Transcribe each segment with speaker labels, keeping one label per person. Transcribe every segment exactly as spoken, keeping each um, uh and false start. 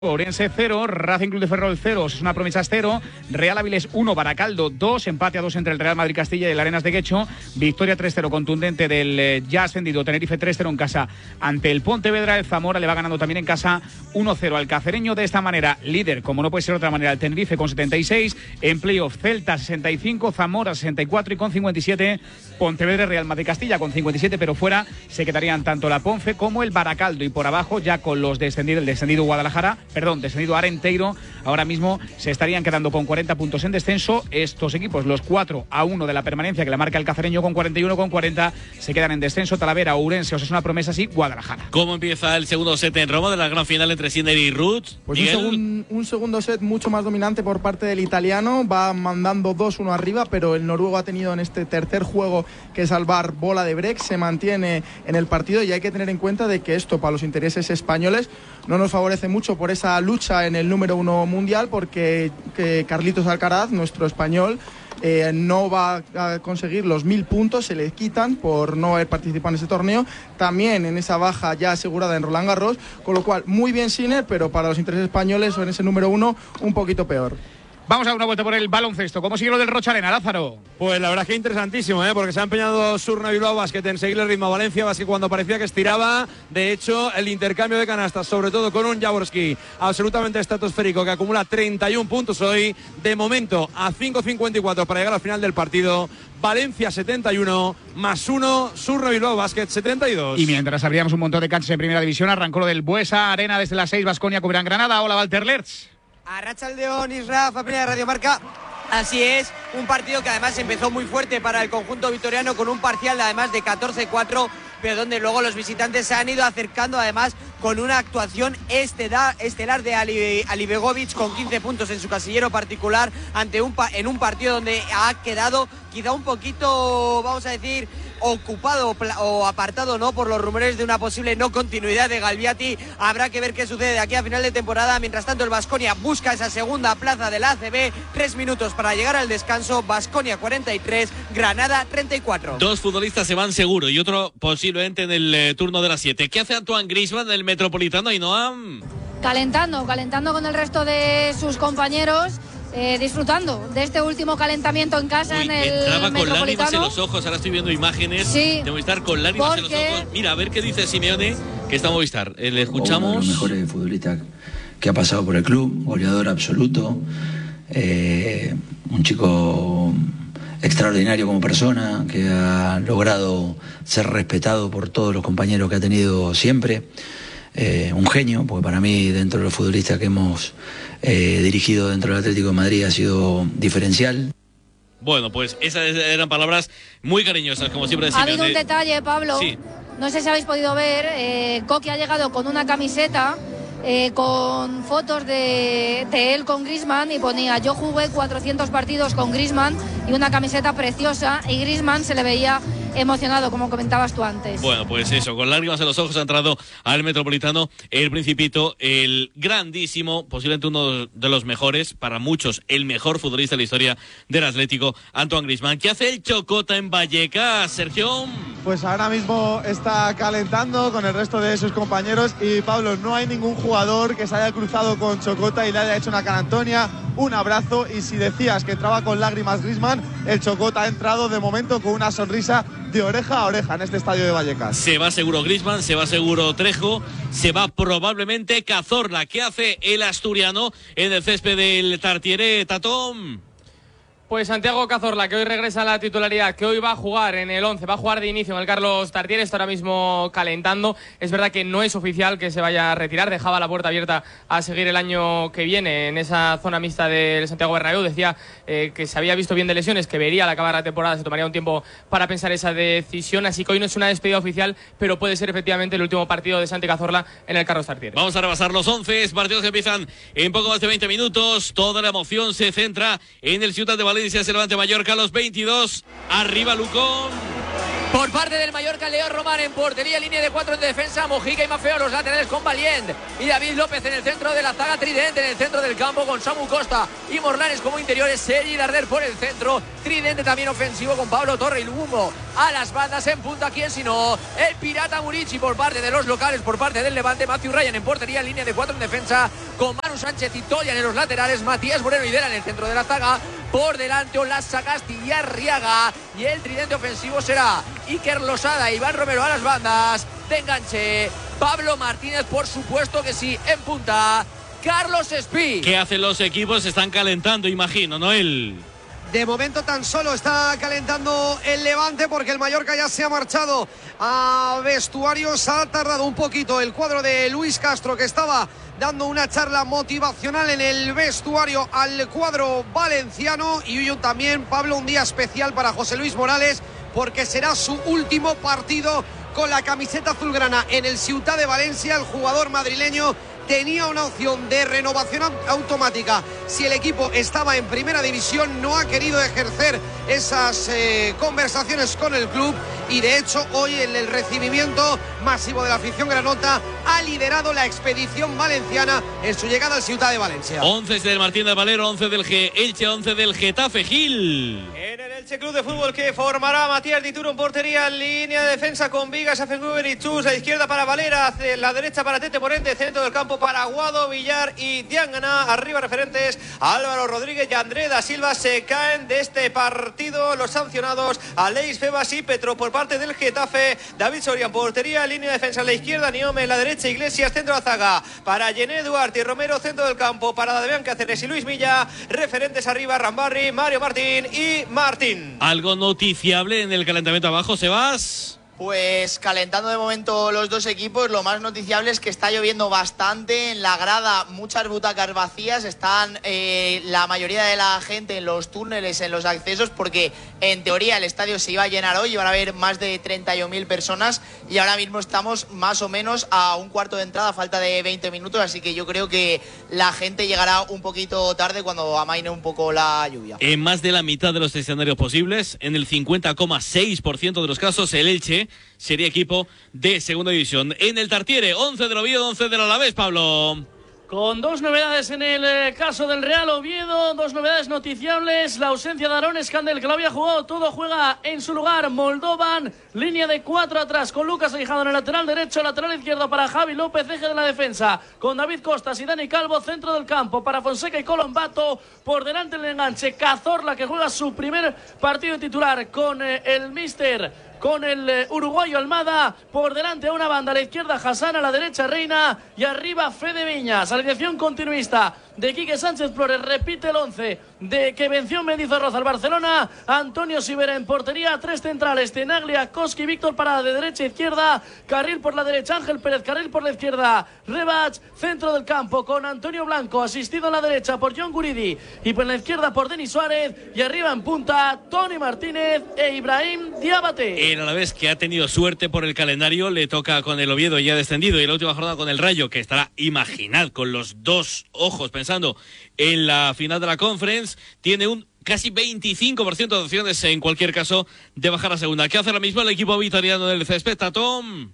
Speaker 1: Ourense cero, Racing Club de Ferrol cero, Osasuna Promesas cero, Real Avilés uno, Baracaldo dos, empate a dos entre el Real Madrid Castilla y el Arenas de Guecho, victoria tres cero contundente del eh, ya ascendido Tenerife tres cero en casa ante el Pontevedra. El Zamora le va ganando también en casa uno cero al Cacereño. De esta manera, líder, como no puede ser de otra manera, el Tenerife con setenta y seis, en playoff Celta sesenta y cinco, Zamora sesenta y cuatro y con cincuenta y siete Pontevedra y Real Madrid Castilla con cincuenta y siete, pero fuera se quedarían tanto la Ponfe como el Baracaldo, y por abajo ya con los descendidos, el descendido Guadalajara, perdón, descendido Arenteiro, ahora mismo se estarían quedando con cuarenta puntos en descenso. Estos equipos, los cuatro a uno de la permanencia que la marca el Cacereño con cuarenta y uno con cuarenta, se quedan en descenso Talavera, Ourense, Osasuna Promesas y Guadalajara.
Speaker 2: ¿Cómo empieza el segundo set en Roma de la gran final entre Sinner y Roots?
Speaker 3: Pues un, segun, un segundo set mucho más dominante por parte del italiano, va mandando dos uno arriba, pero el noruego ha tenido en este tercer juego que salvar bola de break, se mantiene en el partido, y hay que tener en cuenta de que esto para los intereses españoles no nos favorece mucho por esa lucha en el número uno mundial, porque que Carlitos Alcaraz, nuestro español, eh, no va a conseguir los mil puntos, se le quitan por no haber participado en ese torneo, también en esa baja ya asegurada en Roland Garros, con lo cual muy bien Sinner, pero para los intereses españoles o en ese número uno un poquito peor.
Speaker 1: Vamos a dar una vuelta por el baloncesto. ¿Cómo sigue lo del Rochalena, Lázaro?
Speaker 4: Pues la verdad es que interesantísimo, ¿eh? Porque se ha empeñado Surna Bilbao Basket en seguir el ritmo a Valencia Basket cuando parecía que estiraba. De hecho, el intercambio de canastas, sobre todo con un Jaworski absolutamente estratosférico que acumula treinta y uno puntos hoy. De momento, a cinco cincuenta y cuatro para llegar al final del partido. Valencia setenta y uno, más uno, Surna Bilbao Basket setenta y dos.
Speaker 1: Y mientras abríamos un montón de canchas en primera división, arrancó lo del Buesa Arena desde las seis, Baskonia Cubran Granada. Hola, Walter Lerch.
Speaker 5: Arratsaldeon, Isra, familia de Radio Marca. Así es, un partido que además empezó muy fuerte para el conjunto vitoriano con un parcial además de catorce cuatro, pero donde luego los visitantes se han ido acercando además con una actuación estelar, estelar de Ali, Ali Begovic con quince puntos en su casillero particular ante un, en un partido donde ha quedado quizá un poquito, vamos a decir, ocupado o apartado, ¿no?, por los rumores de una posible no continuidad de Galbiati. Habrá que ver qué sucede de aquí a final de temporada. Mientras tanto, el Baskonia busca esa segunda plaza de la A C B. Tres minutos para llegar al descanso. Baskonia cuarenta y tres, Granada treinta y cuatro.
Speaker 2: Dos futbolistas se van seguro y otro posiblemente en el eh, turno de las siete. ¿Qué hace Antoine Griezmann del Metropolitano, Ainhoa?
Speaker 6: Calentando, calentando con el resto de sus compañeros. Eh, disfrutando de este último calentamiento en casa.
Speaker 2: Uy,
Speaker 6: en el
Speaker 2: entraba con
Speaker 6: Metropolitano.
Speaker 2: lágrimas en los ojos, ahora estoy viendo imágenes
Speaker 6: sí,
Speaker 2: de Movistar con lágrimas
Speaker 6: porque...
Speaker 2: en los ojos. Mira, a ver qué dice Simeone, que está en Movistar. Eh, le escuchamos.
Speaker 7: Uno de los mejores futbolistas que ha pasado por el club, goleador absoluto, eh, un chico extraordinario como persona, que ha logrado ser respetado por todos los compañeros que ha tenido siempre. Eh, un genio, porque para mí, dentro de los futbolistas que hemos eh, dirigido dentro del Atlético de Madrid, ha sido diferencial.
Speaker 2: Bueno, pues esas eran palabras muy cariñosas, como siempre
Speaker 6: Ha
Speaker 2: decía.
Speaker 6: habido un detalle, Pablo.
Speaker 2: Sí.
Speaker 6: No sé si habéis podido ver. Eh, Coqui ha llegado con una camiseta eh, con fotos de, de él con Griezmann, y ponía: yo jugué cuatrocientos partidos con Griezmann, y una camiseta preciosa, y Griezmann se le veía emocionado, como comentabas tú antes.
Speaker 2: Bueno, pues eso, con lágrimas en los ojos ha entrado al Metropolitano el Principito, el grandísimo, posiblemente uno de los mejores, para muchos el mejor futbolista de la historia del Atlético, Antoine Griezmann. ¿Qué hace el Chocota en Vallecas, Sergio?
Speaker 8: Pues ahora mismo está calentando con el resto de sus compañeros, y Pablo, no hay ningún jugador que se haya cruzado con Chocota y le haya hecho una carantonia, un abrazo. Y si decías que entraba con lágrimas Griezmann, el Chocota ha entrado de momento con una sonrisa de oreja a oreja en este estadio de Vallecas.
Speaker 2: Se va seguro Griezmann, se va seguro Trejo, se va probablemente Cazorla. ¿Qué hace el asturiano en el césped del Tartiere, Tatón?
Speaker 9: Pues Santiago Cazorla, que hoy regresa a la titularidad, que hoy va a jugar en el once, va a jugar de inicio en el Carlos Tartiere, está ahora mismo calentando. Es verdad que no es oficial que se vaya a retirar, dejaba la puerta abierta a seguir el año que viene en esa zona mixta del Santiago Bernabéu. Decía eh, que se había visto bien de lesiones, que vería al acabar la temporada, se tomaría un tiempo para pensar esa decisión, así que hoy no es una despedida oficial, pero puede ser efectivamente el último partido de Santi Cazorla en el Carlos Tartiere.
Speaker 2: Vamos a repasar los once, partidos que empiezan en poco más de veinte minutos, toda la emoción se centra en el Ciutat de Valencia, se levante Mallorca a los veintidós, arriba Lucón.
Speaker 5: Por parte del Mallorca, Leo Román en portería, línea de cuatro en defensa, Mojica y Mafeo, los laterales con Valiente y David López en el centro de la zaga, Tridente en el centro del campo con Samu Costa y Morlanes como interiores, Sergi Darder por el centro, Tridente también ofensivo con Pablo Torre y Lumumbo a las bandas, en punta, ¿quién si no? El Pirata Murici por parte de los locales, por parte del Levante, Matthew Ryan en portería, línea de cuatro en defensa con Manu Sánchez y Tolian en los laterales, Matías Moreno y Dera en el centro de la zaga, por delante Olasa Castilla Arriaga, y el tridente ofensivo será Iker Losada, Iván Romero a las bandas, de enganche Pablo Martínez, por supuesto que sí, en punta Carlos Espí.
Speaker 2: ¿Qué hacen los equipos? Se están calentando, imagino, Noel.
Speaker 10: De momento tan solo está calentando el Levante porque el Mallorca ya se ha marchado a vestuarios. Ha tardado un poquito el cuadro de Luis Castro, que estaba dando una charla motivacional en el vestuario al cuadro valenciano. Y hoy también, Pablo, un día especial para José Luis Morales porque será su último partido con la camiseta azulgrana en el Ciutat de Valencia. El jugador madrileño tenía una opción de renovación automática si el equipo estaba en primera división, no ha querido ejercer esas eh, conversaciones con el club y de hecho hoy en el recibimiento masivo de la afición granota ha liderado la expedición valenciana en su llegada al Ciutat de Valencia.
Speaker 2: once del Martín de Valero, once del G Elche, once del Getafe. Gil.
Speaker 11: En el Elche Club de Fútbol, que formará Matías Dituro en portería, línea de defensa con Vigas, Afenguber y Chus, a izquierda para Valera, la derecha para Tete Morente, centro del campo para Aguado, Villar y Diangana, arriba referentes Álvaro Rodríguez y André da Silva. Se caen de este partido los sancionados Aleix Febas y Petro por parte del Getafe, David Soria en portería, línea de defensa en la izquierda, Niome en la derecha, Iglesias, centro de la zaga para Yené Duarte y Romero, centro del campo para Damián Cáceres y Luis Milla, referentes arriba Rambarri, Mario Martín y Martín.
Speaker 2: Algo noticiable en el calentamiento abajo, Sebas.
Speaker 12: Pues calentando de momento los dos equipos. Lo más noticiable es que está lloviendo bastante en la grada, muchas butacas vacías, están eh, la mayoría de la gente en los túneles, en los accesos, porque en teoría el estadio se iba a llenar hoy, iban a haber más de treinta y un mil personas y ahora mismo estamos más o menos a un cuarto de entrada, falta de veinte minutos, así que yo creo que la gente llegará un poquito tarde cuando amaine un poco la lluvia.
Speaker 2: En más de la mitad de los escenarios posibles, en el cincuenta coma seis por ciento de los casos, el Elche sería equipo de segunda división. En el Tartiere, once del Oviedo, once del Alavés, Pablo.
Speaker 13: Con dos novedades en el eh, caso del Real Oviedo, dos novedades noticiables, la ausencia de Aaron Scandel, que lo había jugado todo, juega en su lugar Moldovan, línea de cuatro atrás con Lucas Aijado en el lateral derecho, lateral izquierdo para Javi López, eje de la defensa, con David Costas y Dani Calvo, centro del campo para Fonseca y Colombato, por delante el enganche Cazorla, que juega su primer partido titular con eh, el míster, con el eh, uruguayo Almada, por delante a una banda, a la izquierda Hassan, a la derecha Reina y arriba Fede Viñas. Alineación continuista de Quique Sánchez Flores, repite el once de que venció Mendizorroza al Barcelona. Antonio Sivera en portería, tres centrales, Tenaglia, Koski, Víctor Parada de derecha a izquierda, carril por la derecha Ángel Pérez, carril por la izquierda Rebach, centro del campo con Antonio Blanco, asistido a la derecha por John Guridi y por la izquierda por Denis Suárez, y arriba en punta Tony Martínez e Ibrahim Diabate.
Speaker 2: El Alavés, que ha tenido suerte por el calendario, le toca con el Oviedo ya descendido, y la última jornada con el Rayo, que estará, imaginad, con los dos ojos pensando en la final de la Conference, tiene un casi veinticinco por ciento de opciones en cualquier caso de bajar a segunda. ¿Qué hace ahora mismo el equipo vitoriano del césped, Tom?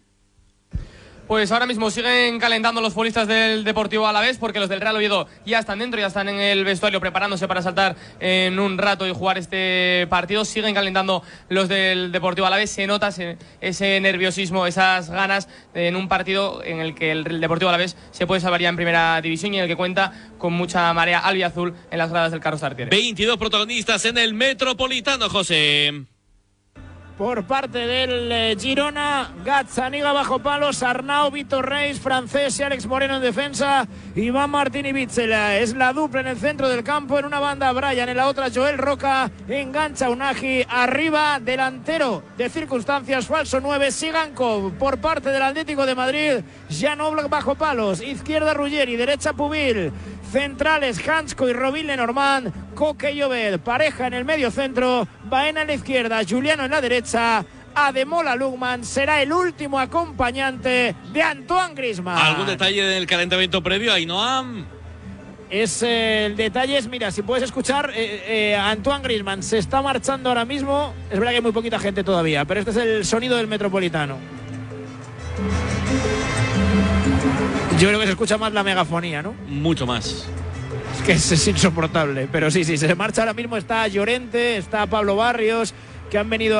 Speaker 9: Pues ahora mismo siguen calentando los futbolistas del Deportivo Alavés, porque los del Real Oviedo ya están dentro, ya están en el vestuario preparándose para saltar en un rato y jugar este partido. Siguen calentando los del Deportivo Alavés, se nota ese, ese nerviosismo, esas ganas en un partido en el que el Deportivo Alavés se puede salvar ya en primera división y en el que cuenta con mucha marea albiazul en las gradas del Carlos Tartiere.
Speaker 2: veintidós protagonistas en el Metropolitano, José.
Speaker 14: Por parte del eh, Girona, Gazzaniga bajo palos, Arnau, Vitor Reis, Francés y Alex Moreno en defensa, Iván Martín y Bitzela. Es la dupla en el centro del campo, en una banda Brian, en la otra Joel Roca, engancha Unagi, arriba delantero de circunstancias, falso nueve, Sigankov. Por parte del Atlético de Madrid, Jan Oblak bajo palos, izquierda Ruggeri, derecha Pubil. Centrales Hansko y Robin Lenormand, Coque y Obed, pareja en el medio centro, Baena en la izquierda, Juliano en la derecha, Ademola Lugman será el último acompañante de Antoine Griezmann.
Speaker 2: ¿Algún detalle del calentamiento previo, Ainhoa?
Speaker 14: Es eh, el detalle es, mira, si puedes escuchar, eh, eh, Antoine Griezmann se está marchando ahora mismo. Es verdad que hay muy poquita gente todavía, pero este es el sonido del Metropolitano. Yo creo que se escucha más la megafonía, ¿no?
Speaker 2: Mucho más.
Speaker 14: Es que es, es insoportable, pero sí, sí, se marcha ahora mismo. Está Llorente, está Pablo Barrios, que han venido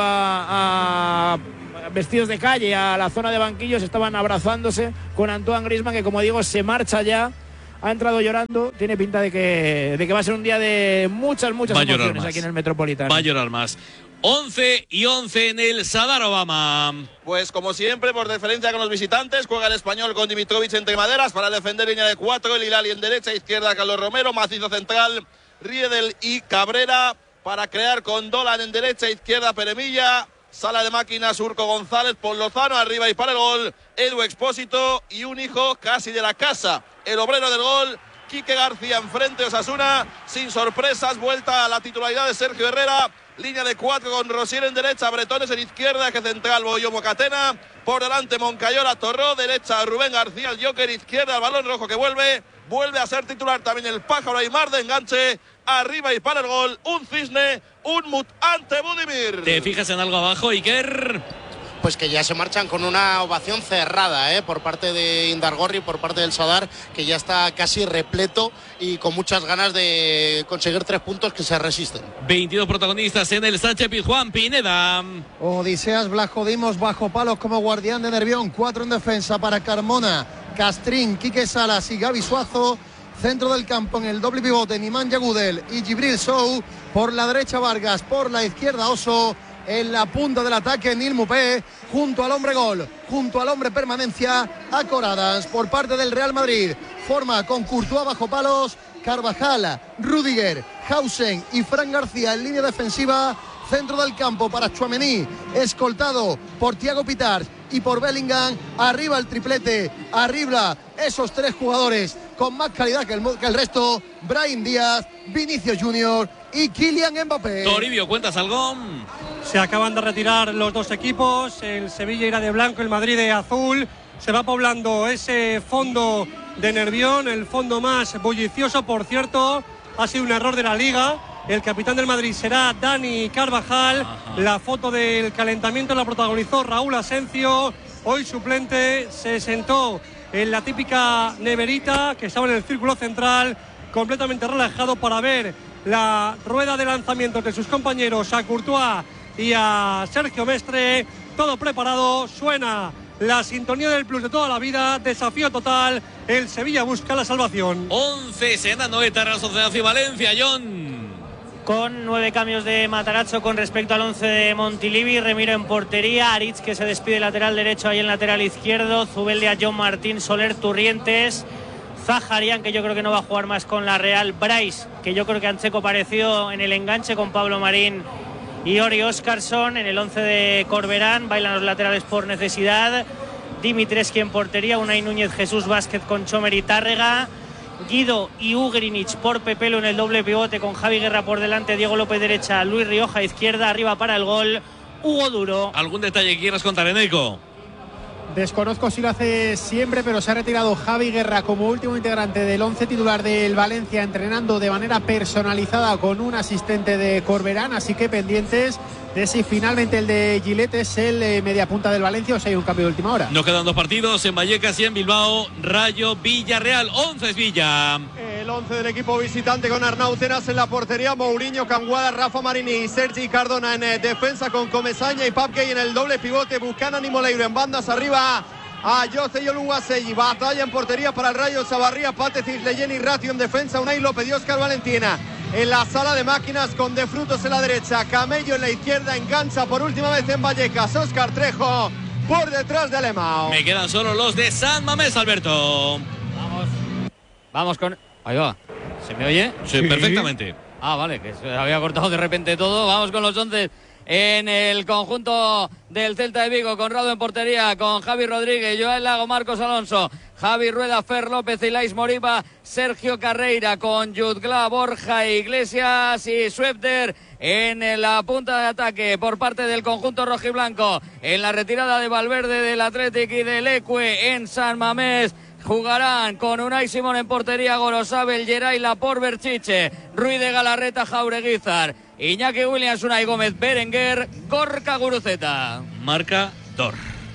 Speaker 14: a, a vestidos de calle a la zona de banquillos, estaban abrazándose con Antoine Griezmann, que como digo, se marcha ya. Ha entrado llorando, tiene pinta de que, de que va a ser un día de muchas, muchas emociones aquí en el Metropolitano.
Speaker 2: Va a llorar más. once y once en el Sadar Obama.
Speaker 15: Pues como siempre, por deferencia con los visitantes, juega el Español con Dimitrovic entre maderas para defender línea de cuatro, el Hilal, y en derecha, izquierda Carlos Romero, macizo central Riedel y Cabrera para crear con Dolan en derecha, izquierda Peremilla, sala de máquinas Urco González, Paul Lozano, arriba y para el gol Edu Expósito, y un hijo casi de la casa, el obrero del gol, Quique García enfrente, Osasuna, sin sorpresas, vuelta a la titularidad de Sergio Herrera, línea de cuatro con Rosier en derecha, Bretones en izquierda, eje central Boyo Mocatena, por delante Moncayola, Torró, derecha Rubén García, el Joker, izquierda el balón rojo que vuelve, vuelve a ser titular también el Pájaro Aymar de enganche, arriba y para el gol, un cisne, un mut ante Budimir.
Speaker 2: ¿Te fijas en algo abajo, Iker?
Speaker 16: Pues que ya se marchan con una ovación cerrada, ¿eh? Por parte de Indargorri, por parte del Sadar, que ya está casi repleto y con muchas ganas de conseguir tres puntos que se resisten.
Speaker 2: veintidós protagonistas en el Sánchez Pizjuán, Pineda.
Speaker 17: Odiseas Blajodimos bajo palos como guardián de Nervión, cuatro en defensa para Carmona, Castrín, Quique Salas y Gaby Suazo. Centro del campo en el doble pivote, Nimanja Gudel y Gibril Sou. Por la derecha Vargas, por la izquierda Oso. En la punta del ataque Nil Mupé, junto al hombre gol, junto al hombre permanencia, acoradas por parte del Real Madrid. Forma con Courtois bajo palos, Carvajal, Rudiger, Hausen y Fran García en línea defensiva. Centro del campo para Tchouaméni, escoltado por Thiago Pitars y por Bellingham. Arriba el triplete, arriba esos tres jugadores con más calidad que el, que el resto. Brahim Díaz, Vinicius Junior y Kylian Mbappé.
Speaker 2: Toribio, ¿cuentas algo?
Speaker 18: Se acaban de retirar los dos equipos, el Sevilla irá de blanco, el Madrid de azul. Se va poblando ese fondo de Nervión, el fondo más bullicioso, por cierto. Ha sido un error de la Liga. El capitán del Madrid será Dani Carvajal. Ajá. La foto del calentamiento la protagonizó Raúl Asencio. Hoy suplente, se sentó en la típica neverita que estaba en el círculo central, completamente relajado para ver la rueda de lanzamiento de sus compañeros, a Courtois y a Sergio Mestre. Todo preparado, suena la sintonía del plus de toda la vida, desafío total, el Sevilla busca la salvación.
Speaker 2: once, Sena, Noeta, Real Sociedad y Valencia, John.
Speaker 19: Con nueve cambios de Matarazzo con respecto al once de Montilivi. Remiro en portería, Aritz que se despide lateral derecho, ahí en lateral izquierdo, Zubeldia, John Martín, Soler, Turrientes, Zaharian, que yo creo que no va a jugar más con la Real, Bryce, que yo creo que Ancheco pareció en el enganche con Pablo Marín y Ori Óscarson. En el once de Corberán bailan los laterales por necesidad, Dimitreski en portería, Unai Núñez, Jesús Vázquez con Chomer y Tárrega, Guido y Ugrinic por Pepelo en el doble pivote con Javi Guerra por delante, Diego López derecha, Luis Rioja izquierda, arriba para el gol Hugo Duro.
Speaker 2: ¿Algún detalle que quieras contar, Eneco?
Speaker 20: Desconozco si lo hace siempre, pero se ha retirado Javi Guerra como último integrante del once titular del Valencia, entrenando de manera personalizada con un asistente de Corberán, así que pendientes de si finalmente el de Gilet es el eh, mediapunta del Valencia o si hay un cambio de última hora.
Speaker 2: Nos quedan dos partidos en Vallecas y en Bilbao. Rayo Villarreal, once es Villa.
Speaker 10: El once del equipo visitante con Arnau Tenas en la portería, Mourinho, Canguada, Rafa Marini y Sergi Cardona en eh, defensa con Comesaña y Papke, y en el doble pivote Buchanan y Moleiro en bandas, arriba a Jose y Oluwaseyi. Batalla en portería para el Rayo, Chavarría, Pate, Cisleyen y Ratio en defensa, Unai López y Óscar Valentina. En la sala de máquinas con De Frutos en la derecha, Camello en la izquierda, engancha por última vez en Vallecas, Óscar Trejo por detrás de Alemão.
Speaker 2: Me quedan solo los de San Mamés, Alberto.
Speaker 21: Vamos, vamos con... Ahí va, ¿se me oye?
Speaker 2: Sí, sí, perfectamente.
Speaker 21: Ah, vale, que se había cortado de repente todo. Vamos con los once en el conjunto del Celta de Vigo, con Rado en portería, con Javi Rodríguez, Joel Lago, Marcos Alonso, Javi Rueda, Fer López, Ilais Moriba, Sergio Carreira, con Jutgla, Borja Iglesias y Schwefter en la punta de ataque por parte del conjunto rojiblanco. En la retirada de Valverde, del Athletic y del Ecue en San Mamés, jugarán con Unai Simón en portería, Gorosabel, Geray, Laporte, Berchiche, Ruiz de Galarreta, Jaureguizar, Iñaki Williams, Unai Gómez, Berenguer, Gorka Guruceta.
Speaker 2: Marca Dor.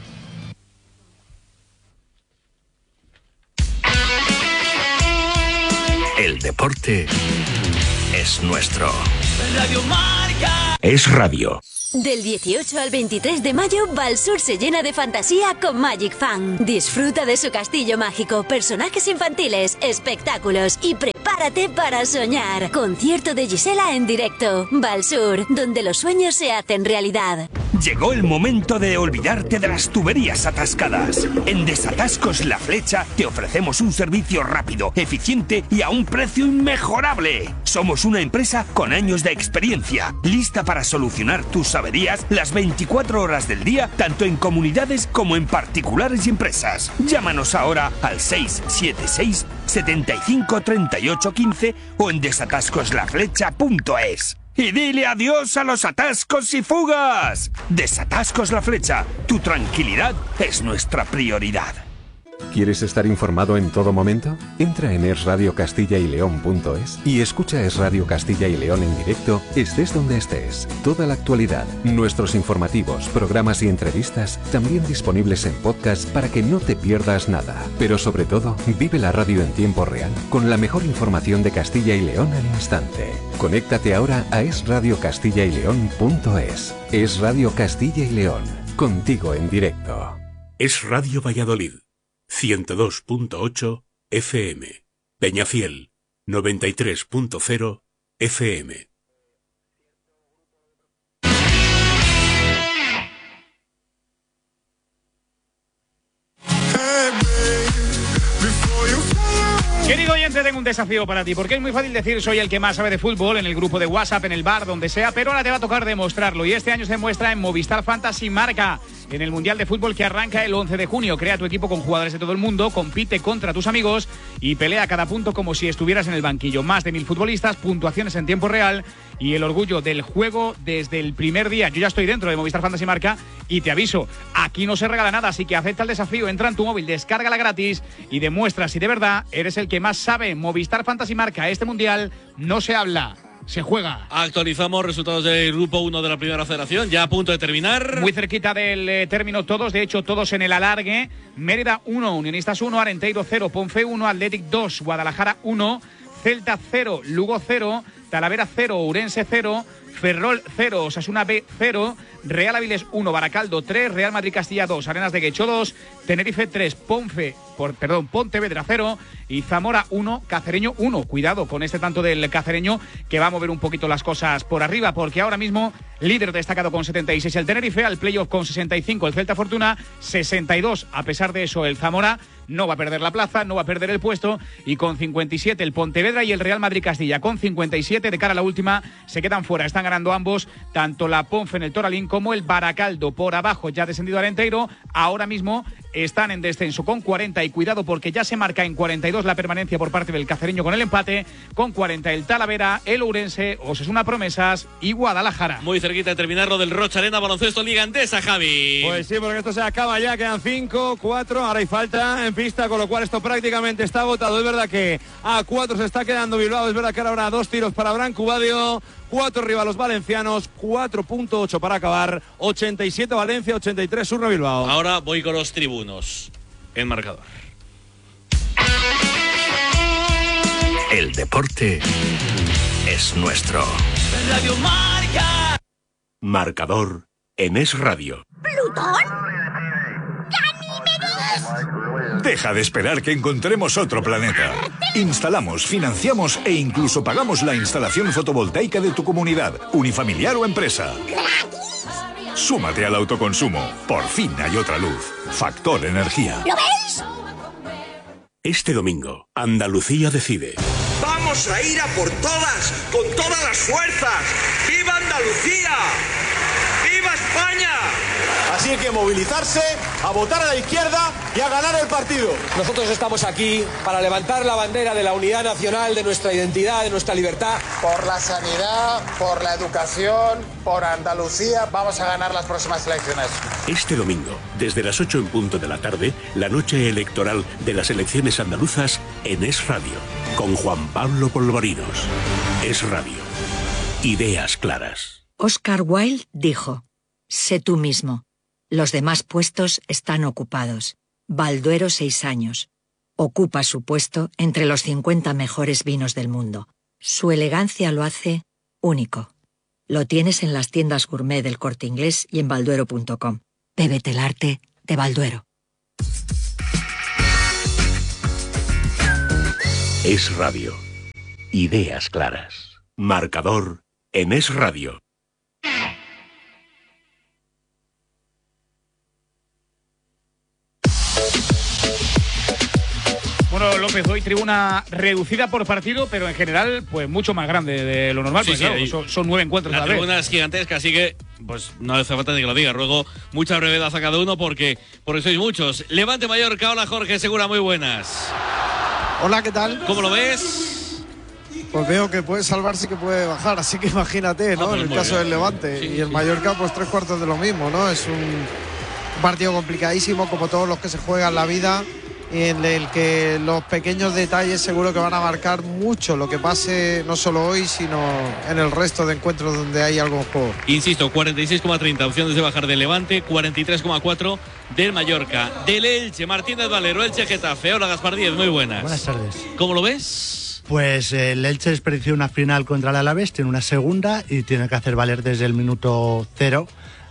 Speaker 3: El deporte es nuestro.
Speaker 22: Radio Marca.
Speaker 3: Es radio.
Speaker 22: Del dieciocho al veintitrés de mayo, Valsur se llena de fantasía con Magic Fan. Disfruta de su castillo mágico, personajes infantiles, espectáculos y prepárate para soñar. Concierto de Gisela en directo. Valsur, donde los sueños se hacen realidad.
Speaker 3: Llegó el momento de olvidarte de las tuberías atascadas. En Desatascos La Flecha te ofrecemos un servicio rápido, eficiente y a un precio inmejorable. Somos una empresa con años de experiencia, lista para solucionar tus averías las veinticuatro horas del día, tanto en comunidades como en particulares y empresas. Llámanos ahora al seis siete seis, setenta y cinco, treinta y ocho, quince o en desatascos la flecha punto es. Y dile adiós a los atascos y fugas. Desatascos La Flecha, tu tranquilidad es nuestra prioridad.
Speaker 23: ¿Quieres estar informado en todo momento? Entra en es radio castilla y león punto es y escucha Es Radio Castilla y León en directo, estés donde estés. Toda la actualidad, nuestros informativos, programas y entrevistas, también disponibles en podcast para que no te pierdas nada. Pero sobre todo, vive la radio en tiempo real, con la mejor información de Castilla y León al instante. Conéctate ahora a es radio castilla y león punto es. Es Radio Castilla y León, contigo en directo.
Speaker 3: Es Radio Valladolid. ciento dos punto ocho F M. Peñafiel, noventa y tres punto cero F M.
Speaker 1: Querido oyente, tengo un desafío para ti, porque es muy fácil decir soy el que más sabe de fútbol en el grupo de WhatsApp, en el bar, donde sea, pero ahora te va a tocar demostrarlo, y este año se demuestra en Movistar Fantasy Marca, en el Mundial de Fútbol que arranca el once de junio. Crea tu equipo con jugadores de todo el mundo, compite contra tus amigos y pelea cada punto como si estuvieras en el banquillo. Más de mil futbolistas, puntuaciones en tiempo real y el orgullo del juego desde el primer día. Yo ya estoy dentro de Movistar Fantasy Marca y te aviso, aquí no se regala nada, así que acepta el desafío, entra en tu móvil, descárgala gratis y demuestra si de verdad eres el que más sabe. Movistar Fantasy Marca, este Mundial no se habla, se juega.
Speaker 2: Actualizamos resultados del grupo uno de la Primera Federación, ya a punto de terminar.
Speaker 1: Muy cerquita del eh, término todos, de hecho todos en el alargue. Mérida uno, Unionistas uno, Arenteiro cero, Ponfe uno, Athletic dos, Guadalajara uno, Celta cero, Lugo cero, Talavera cero, Ourense cero, Ferrol cero, Osasuna B cero, Real Avilés uno, Baracaldo tres, Real Madrid Castilla dos, Arenas de Guecho dos, Tenerife tres, Ponfe, por, perdón, Pontevedra cero y Zamora uno, Cacereño uno. Cuidado con este tanto del Cacereño que va a mover un poquito las cosas por arriba, porque ahora mismo líder destacado con setenta y seis el Tenerife, al playoff con sesenta y cinco el Celta Fortuna, sesenta y dos. A pesar de eso el Zamora no va a perder la plaza, no va a perder el puesto, y con cincuenta y siete el Pontevedra y el Real Madrid Castilla con cincuenta y siete de cara a la última se quedan fuera. Están ganando ambos, tanto la Ponfe en el Toralín como el Baracaldo. Por abajo ya descendido Arenteiro, ahora mismo están en descenso con cuarenta, y cuidado porque ya se marca en cuarenta y dos la permanencia por parte del Cacereño con el empate, con cuarenta el Talavera, el Ourense, Osasuna Promesas y Guadalajara.
Speaker 2: Muy cerquita de terminar lo del Rocha Arena, baloncesto Liga Endesa, Javi.
Speaker 4: Pues sí, porque esto se acaba ya, quedan cinco, cuatro, ahora hay falta en pista, con lo cual esto prácticamente está agotado. Es verdad que a cuatro se está quedando Bilbao, es verdad que ahora habrá dos tiros para Branco Badio, cuatro arriba los valencianos, cuatro punto ocho para acabar, ochenta y siete Valencia, ochenta y tres Surno Bilbao.
Speaker 2: Ahora voy con los tribunos en marcador.
Speaker 3: El deporte es nuestro.
Speaker 22: Radio Marca.
Speaker 3: Marcador en Es Radio.
Speaker 22: ¿Plutón?
Speaker 24: Deja de esperar que encontremos otro planeta. Instalamos, financiamos e incluso pagamos la instalación fotovoltaica de tu comunidad, unifamiliar o empresa. Súmate al autoconsumo. Por fin hay otra luz. Factor Energía.
Speaker 22: ¿Lo veis?
Speaker 3: Este domingo, Andalucía decide.
Speaker 25: Vamos a ir a por todas, con todas las fuerzas. ¡Viva Andalucía! ¡Viva España!
Speaker 26: Así hay que movilizarse, a votar a la izquierda y a ganar el partido. Nosotros estamos aquí para levantar la bandera de la unidad nacional, de nuestra identidad, de nuestra libertad.
Speaker 27: Por la sanidad, por la educación, por Andalucía, vamos a ganar las próximas elecciones.
Speaker 5: Este domingo, desde las ocho en punto de la tarde, la noche electoral de las elecciones andaluzas en Es Radio, con Juan Pablo Polvorinos. Es Radio. Ideas claras.
Speaker 6: Oscar Wilde dijo: sé tú mismo. Los demás puestos están ocupados. Balduero, seis años. Ocupa su puesto entre los cincuenta mejores vinos del mundo. Su elegancia lo hace único. Lo tienes en las tiendas gourmet del Corte Inglés y en balduero punto com. Bébete el arte de Balduero.
Speaker 5: Es Radio. Ideas claras. Marcador en Es Radio.
Speaker 1: Bueno, López, hoy tribuna reducida por partido, pero en general, pues mucho más grande de lo normal.
Speaker 2: Sí,
Speaker 1: Pues
Speaker 2: sí,
Speaker 1: claro,
Speaker 2: ahí-
Speaker 1: son, son nueve encuentros a
Speaker 2: La
Speaker 1: la vez.
Speaker 2: tribuna es gigantesca, así que pues no hace falta ni que lo diga. Ruego mucha brevedad a cada uno porque, porque sois muchos. Levante Mallorca, hola Jorge Segura, muy buenas.
Speaker 7: Hola, ¿qué tal?
Speaker 2: ¿Cómo lo ves?
Speaker 7: Pues veo que puede salvarse y que puede bajar, así que imagínate, ¿no?
Speaker 2: Ah, pues
Speaker 7: en el
Speaker 2: muy
Speaker 7: caso
Speaker 2: bien.
Speaker 7: del Levante.
Speaker 2: Sí,
Speaker 7: y el
Speaker 2: sí.
Speaker 7: Mallorca, pues tres cuartos de lo mismo, ¿no? Es un partido complicadísimo, como todos los que se juegan la vida, y en el que los pequeños detalles seguro que van a marcar mucho lo que pase, no solo hoy, sino en el resto de encuentros donde hay algo en juego.
Speaker 2: Insisto, cuarenta y seis coma treinta opciones de bajar del Levante, cuarenta y tres coma cuatro del Mallorca. Del Elche, Martínez Valero, Elche Getafe. Hola Gaspar Díez, muy buenas.
Speaker 8: Buenas tardes.
Speaker 2: ¿Cómo lo ves?
Speaker 8: Pues eh, el Elche desperdició una final contra el Alavés, tiene una segunda y tiene que hacer valer desde el minuto cero,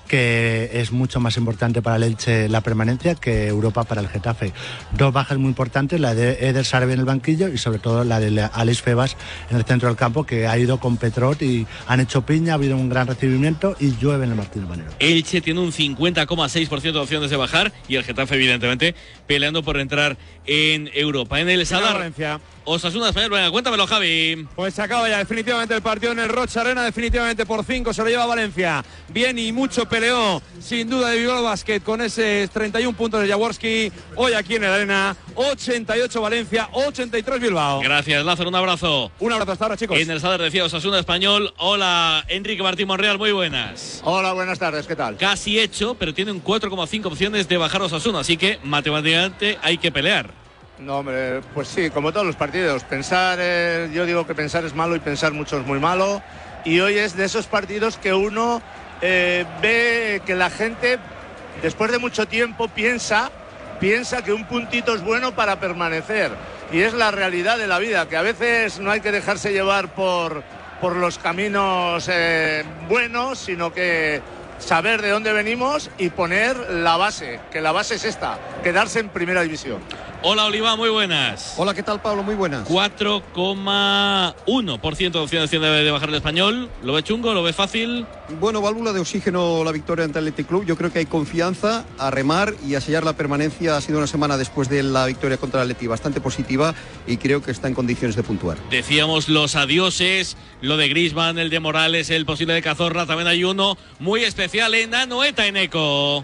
Speaker 8: que es mucho más importante para el Elche la permanencia que Europa para el Getafe. Dos bajas muy importantes, la de Eder Sarabia en el banquillo y sobre todo la de Alex Febas en el centro del campo, que ha ido con Petrot y han hecho piña, ha habido un gran recibimiento y llueve en el Martínez Valero.
Speaker 2: Elche tiene un cincuenta coma seis por ciento de opciones de bajar y el Getafe, evidentemente, peleando por entrar en Europa. En el Sadar,
Speaker 4: Valencia.
Speaker 2: Osasuna Español. Venga, cuéntamelo, Javi.
Speaker 4: Pues se acaba ya definitivamente el partido en el Rocha Arena, definitivamente por cinco se lo lleva Valencia. Bien y mucho peleó, sin duda, de Bilbao Basket con ese treinta y uno puntos de Jaworski. Hoy aquí en el Arena, ochenta y ocho Valencia, ochenta y tres Bilbao.
Speaker 2: Gracias, Lázaro, un abrazo.
Speaker 4: Un abrazo hasta ahora, chicos.
Speaker 2: En el Sadar decía Osasuna Español. Hola, Enrique Martín Monreal, muy buenas.
Speaker 11: Hola, buenas tardes, ¿qué tal?
Speaker 2: Casi hecho, pero tiene un cuatro coma cinco opciones de bajar Osasuna, así que matemáticamente hay que pelear.
Speaker 11: No, hombre, pues sí, como todos los partidos. Pensar, eh, yo digo que pensar es malo y pensar mucho es muy malo. Y hoy es de esos partidos que uno eh, ve que la gente, después de mucho tiempo, piensa, piensa que un puntito es bueno para permanecer. Y es la realidad de la vida, que a veces no hay que dejarse llevar por, por los caminos eh, buenos, sino que saber de dónde venimos y poner la base, que la base es esta, quedarse en primera división.
Speaker 2: Hola, Oliva, muy buenas.
Speaker 11: Hola, ¿qué tal, Pablo? Muy buenas.
Speaker 2: cuatro coma uno por ciento de opciones tiene de bajar el Español. ¿Lo ve chungo? ¿Lo ve fácil?
Speaker 11: Bueno, válvula de oxígeno la victoria ante el Athletic Club. Yo creo que hay confianza a remar y a sellar la permanencia. Ha sido una semana después de la victoria contra el Athletic bastante positiva y creo que está en condiciones de puntuar.
Speaker 2: Decíamos los adioses, lo de Griezmann, el de Morales, el posible de Cazorla. También hay uno muy especial en Anoeta Eneco.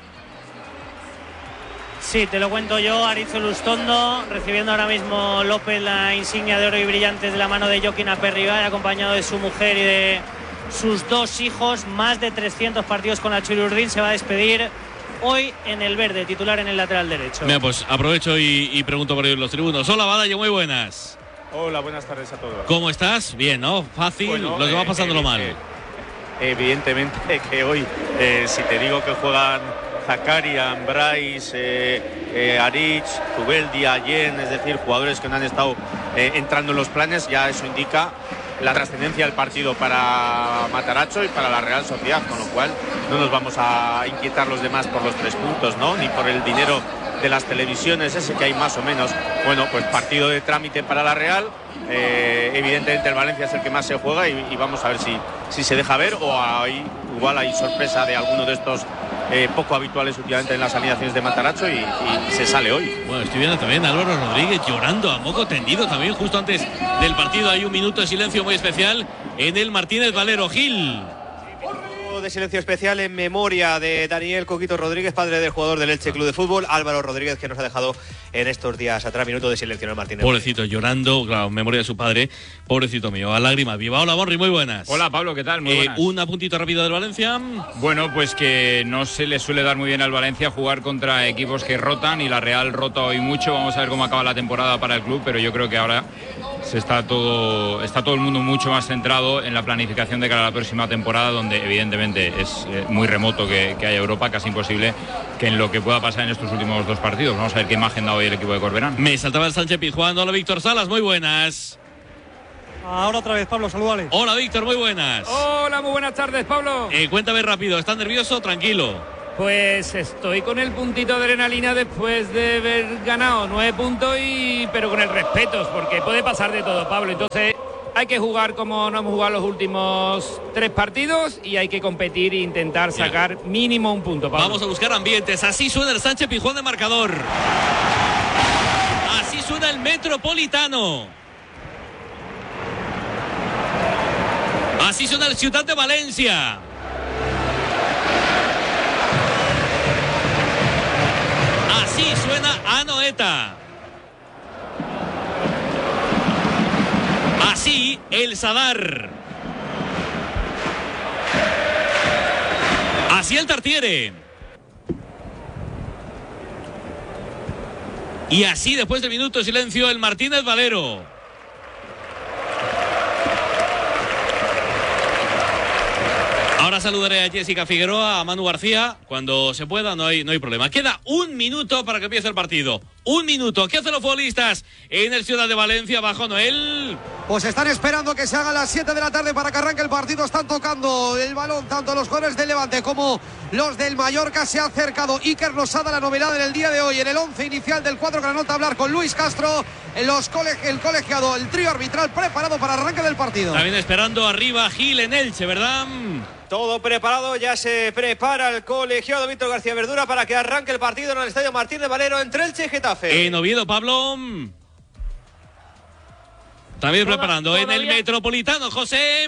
Speaker 19: Sí, te lo cuento yo, Arizo Lustondo, recibiendo ahora mismo López la insignia de oro y brillantes de la mano de Joaquín Aperribai, acompañado de su mujer y de sus dos hijos. Más de trescientos partidos con la Chururdín. Se va a despedir hoy en el verde, titular en el lateral derecho.
Speaker 2: Mira, pues aprovecho y, y pregunto por ellos los tribunos. Hola, Badallo, muy buenas.
Speaker 12: Hola, buenas tardes a todos.
Speaker 2: ¿Cómo estás? Bien, ¿no? Fácil,
Speaker 12: Bueno,
Speaker 2: los demás
Speaker 12: eh,
Speaker 2: pasándolo
Speaker 12: eh,
Speaker 2: mal.
Speaker 12: eh, evidentemente que hoy, eh, si te digo que juegan Zakarian, Bryce, eh, eh, Arich, Zubeldi, Allen, es decir, jugadores que no han estado eh, entrando en los planes, ya eso indica la trascendencia del partido para Matarazzo y para la Real Sociedad, con lo cual no nos vamos a inquietar los demás por los tres puntos, ¿no? Ni por el dinero de las televisiones, ese que hay más o menos. Bueno, pues partido de trámite para la Real. Eh, evidentemente el Valencia es el que más se juega y, y vamos a ver si, si se deja ver o hay, igual hay sorpresa de alguno de estos eh, poco habituales últimamente en las alineaciones de Matarazzo y, y se sale hoy.
Speaker 2: Bueno, estoy viendo también a Álvaro Rodríguez llorando a moco tendido también justo antes del partido. Hay un minuto de silencio muy especial en el Martínez Valero. Gil.
Speaker 27: De silencio especial en memoria de Daniel Coquito Rodríguez, padre del jugador del Elche Club de Fútbol, Álvaro Rodríguez, que nos ha dejado en estos días atrás. Minuto de silencio en el Martínez.
Speaker 2: Pobrecito, llorando, claro, memoria de su padre. Pobrecito mío, a lágrimas viva. Hola, Borri, muy buenas.
Speaker 9: Hola, Pablo, ¿qué tal? Muy
Speaker 2: eh,
Speaker 9: buenas.
Speaker 2: Un apuntito rápido del Valencia.
Speaker 9: Bueno, pues que no se le suele dar muy bien al Valencia jugar contra equipos que rotan, y la Real rota hoy mucho. Vamos a ver cómo acaba la temporada para el club, pero yo creo que ahora se está todo está todo el mundo mucho más centrado en la planificación de cara a la próxima temporada, donde evidentemente es eh, muy remoto que, que haya Europa, casi imposible que en lo que pueda pasar en estos últimos dos partidos. Vamos a ver qué imagen da hoy el equipo de Corberán.
Speaker 2: Me saltaba el Sánchez Pizjuán. Hola, Víctor Salas, muy buenas.
Speaker 13: Ahora otra vez, Pablo, saludales.
Speaker 2: Hola, Víctor, muy buenas.
Speaker 13: Hola, muy buenas tardes, Pablo.
Speaker 2: Eh, cuéntame rápido, ¿estás nervioso? Tranquilo.
Speaker 13: Pues estoy con el puntito de adrenalina después de haber ganado nueve puntos, y pero con el respeto, porque puede pasar de todo, Pablo. Entonces hay que jugar como no hemos jugado los últimos tres partidos, y hay que competir e intentar sacar Mira. mínimo un punto, Pablo.
Speaker 2: Vamos a buscar ambientes. Así suena el Sánchez Pizjuán de marcador. Así suena el Metropolitano. Así suena el Ciutat de Valencia. Así suena Anoeta. Así el Sadar. Así el Tartiere. Y así, después del minuto de silencio, el Martínez Valero. Ahora saludaré a Jessica Figueroa, a Manu García, cuando se pueda, no hay, no hay problema. Queda un minuto para que empiece el partido. Un minuto. ¿Qué hacen los futbolistas en el Ciudad de Valencia bajo Noel?
Speaker 10: Pues están esperando que se haga a las siete de la tarde para que arranque el partido. Están tocando el balón tanto los jugadores del Levante como los del Mallorca. Se ha acercado Iker Losada, la novedad en el día de hoy en el once inicial del cuadro granota, a hablar con Luis Castro, en los coleg el colegiado, el trío arbitral preparado para el arranque del partido.
Speaker 2: También esperando arriba Gil en Elche, ¿verdad?
Speaker 27: Todo preparado, ya se prepara el colegiado Víctor García Verdura para que arranque el partido en el Estadio Martínez Valero entre Elche y Getafe.
Speaker 2: En Oviedo, Pablo. También
Speaker 13: Toda,
Speaker 2: preparando
Speaker 13: todavía.
Speaker 2: en el Metropolitano, José.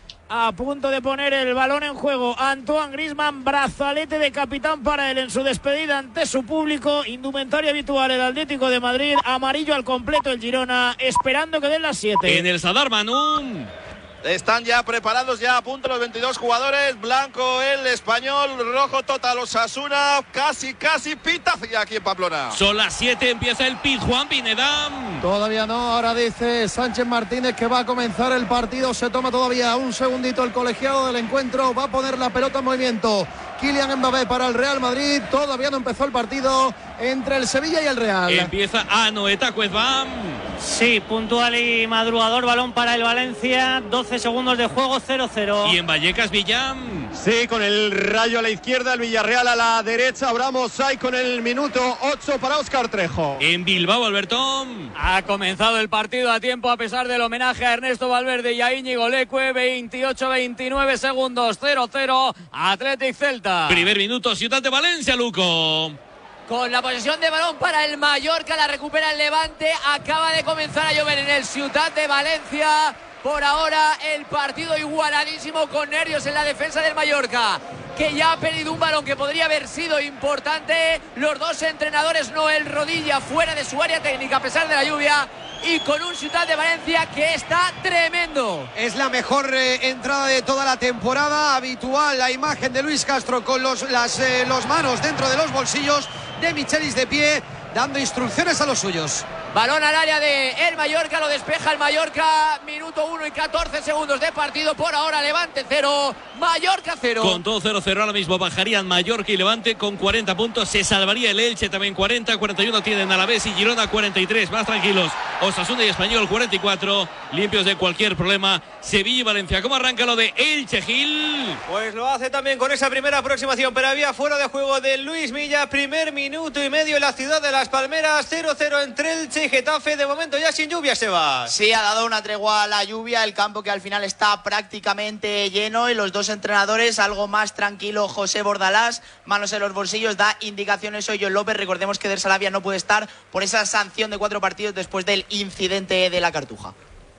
Speaker 13: A punto de poner el balón en juego Antoine Griezmann, brazalete de capitán para él en su despedida ante su público. Indumentaria habitual el Atlético de Madrid, amarillo al completo el Girona, esperando que den las siete.
Speaker 2: En el Sadar, Manu.
Speaker 11: Están ya preparados, ya a punto los veintidós jugadores. Blanco el español, rojo total Osasuna. Casi, casi pita ya aquí en Pamplona.
Speaker 2: Son las siete, empieza el Pizjuán Pineda.
Speaker 7: Todavía no, ahora dice Sánchez Martínez que va a comenzar el partido. Se toma todavía un segundito el colegiado del encuentro. Va a poner la pelota en movimiento Kylian Mbappé para el Real Madrid. Todavía no empezó el partido entre el Sevilla y el Real.
Speaker 2: Empieza Anoeta Cuezbam.
Speaker 19: Sí, puntual y madrugador, balón para el Valencia, doce segundos de juego, cero cero.
Speaker 2: Y en Vallecas, Villam.
Speaker 26: Sí, con el Rayo a la izquierda, el Villarreal a la derecha. Abramos ahí con el minuto ocho para Óscar Trejo.
Speaker 2: En Bilbao, Albertón.
Speaker 21: Ha comenzado el partido a tiempo a pesar del homenaje a Ernesto Valverde y a Íñigo Leque. veintiocho veintinueve segundos, cero cero. Athletic Celta.
Speaker 2: Primer minuto, Ciutat de Valencia, Luco.
Speaker 14: Con la posesión de balón para el Mallorca, la recupera el Levante. Acaba de comenzar a llover en el Ciutat de Valencia. Por ahora el partido igualadísimo, con nervios en la defensa del Mallorca, que ya ha perdido un balón que podría haber sido importante. Los dos entrenadores, Noel Rodilla fuera de su área técnica a pesar de la lluvia, y con un Ciutat de Valencia que está tremendo.
Speaker 10: Es la mejor eh, entrada de toda la temporada. Habitual la imagen de Luis Castro con los, las eh, los manos dentro de los bolsillos de Michelis de pie, dando instrucciones a los suyos.
Speaker 14: Balón al área de el Mallorca, lo despeja el Mallorca. Minuto uno y catorce segundos de partido. Por ahora Levante cero, Mallorca cero.
Speaker 2: Con todo cero cero ahora mismo bajarían Mallorca y Levante con cuarenta puntos. Se salvaría el Elche también cuarenta, cuarenta y uno tienen Alavés y Girona cuarenta y tres. Más tranquilos Osasuna y Español cuarenta y cuatro, limpios de cualquier problema Sevilla y Valencia. ¿Cómo arranca lo de Elche, Gil?
Speaker 27: Pues lo hace también con esa primera aproximación, pero había fuera de juego de Luis Milla. Primer minuto y medio en la ciudad de Las Palmeras, cero cero entre Elche y Getafe. De momento ya sin lluvia, se va.
Speaker 15: Sí, ha dado una tregua a la lluvia, el campo que al final está prácticamente lleno, y los dos entrenadores algo más tranquilo. José Bordalás, manos en los bolsillos, da indicaciones hoy John López. Recordemos que Der Salavia no puede estar por esa sanción de cuatro partidos después del incidente de la Cartuja.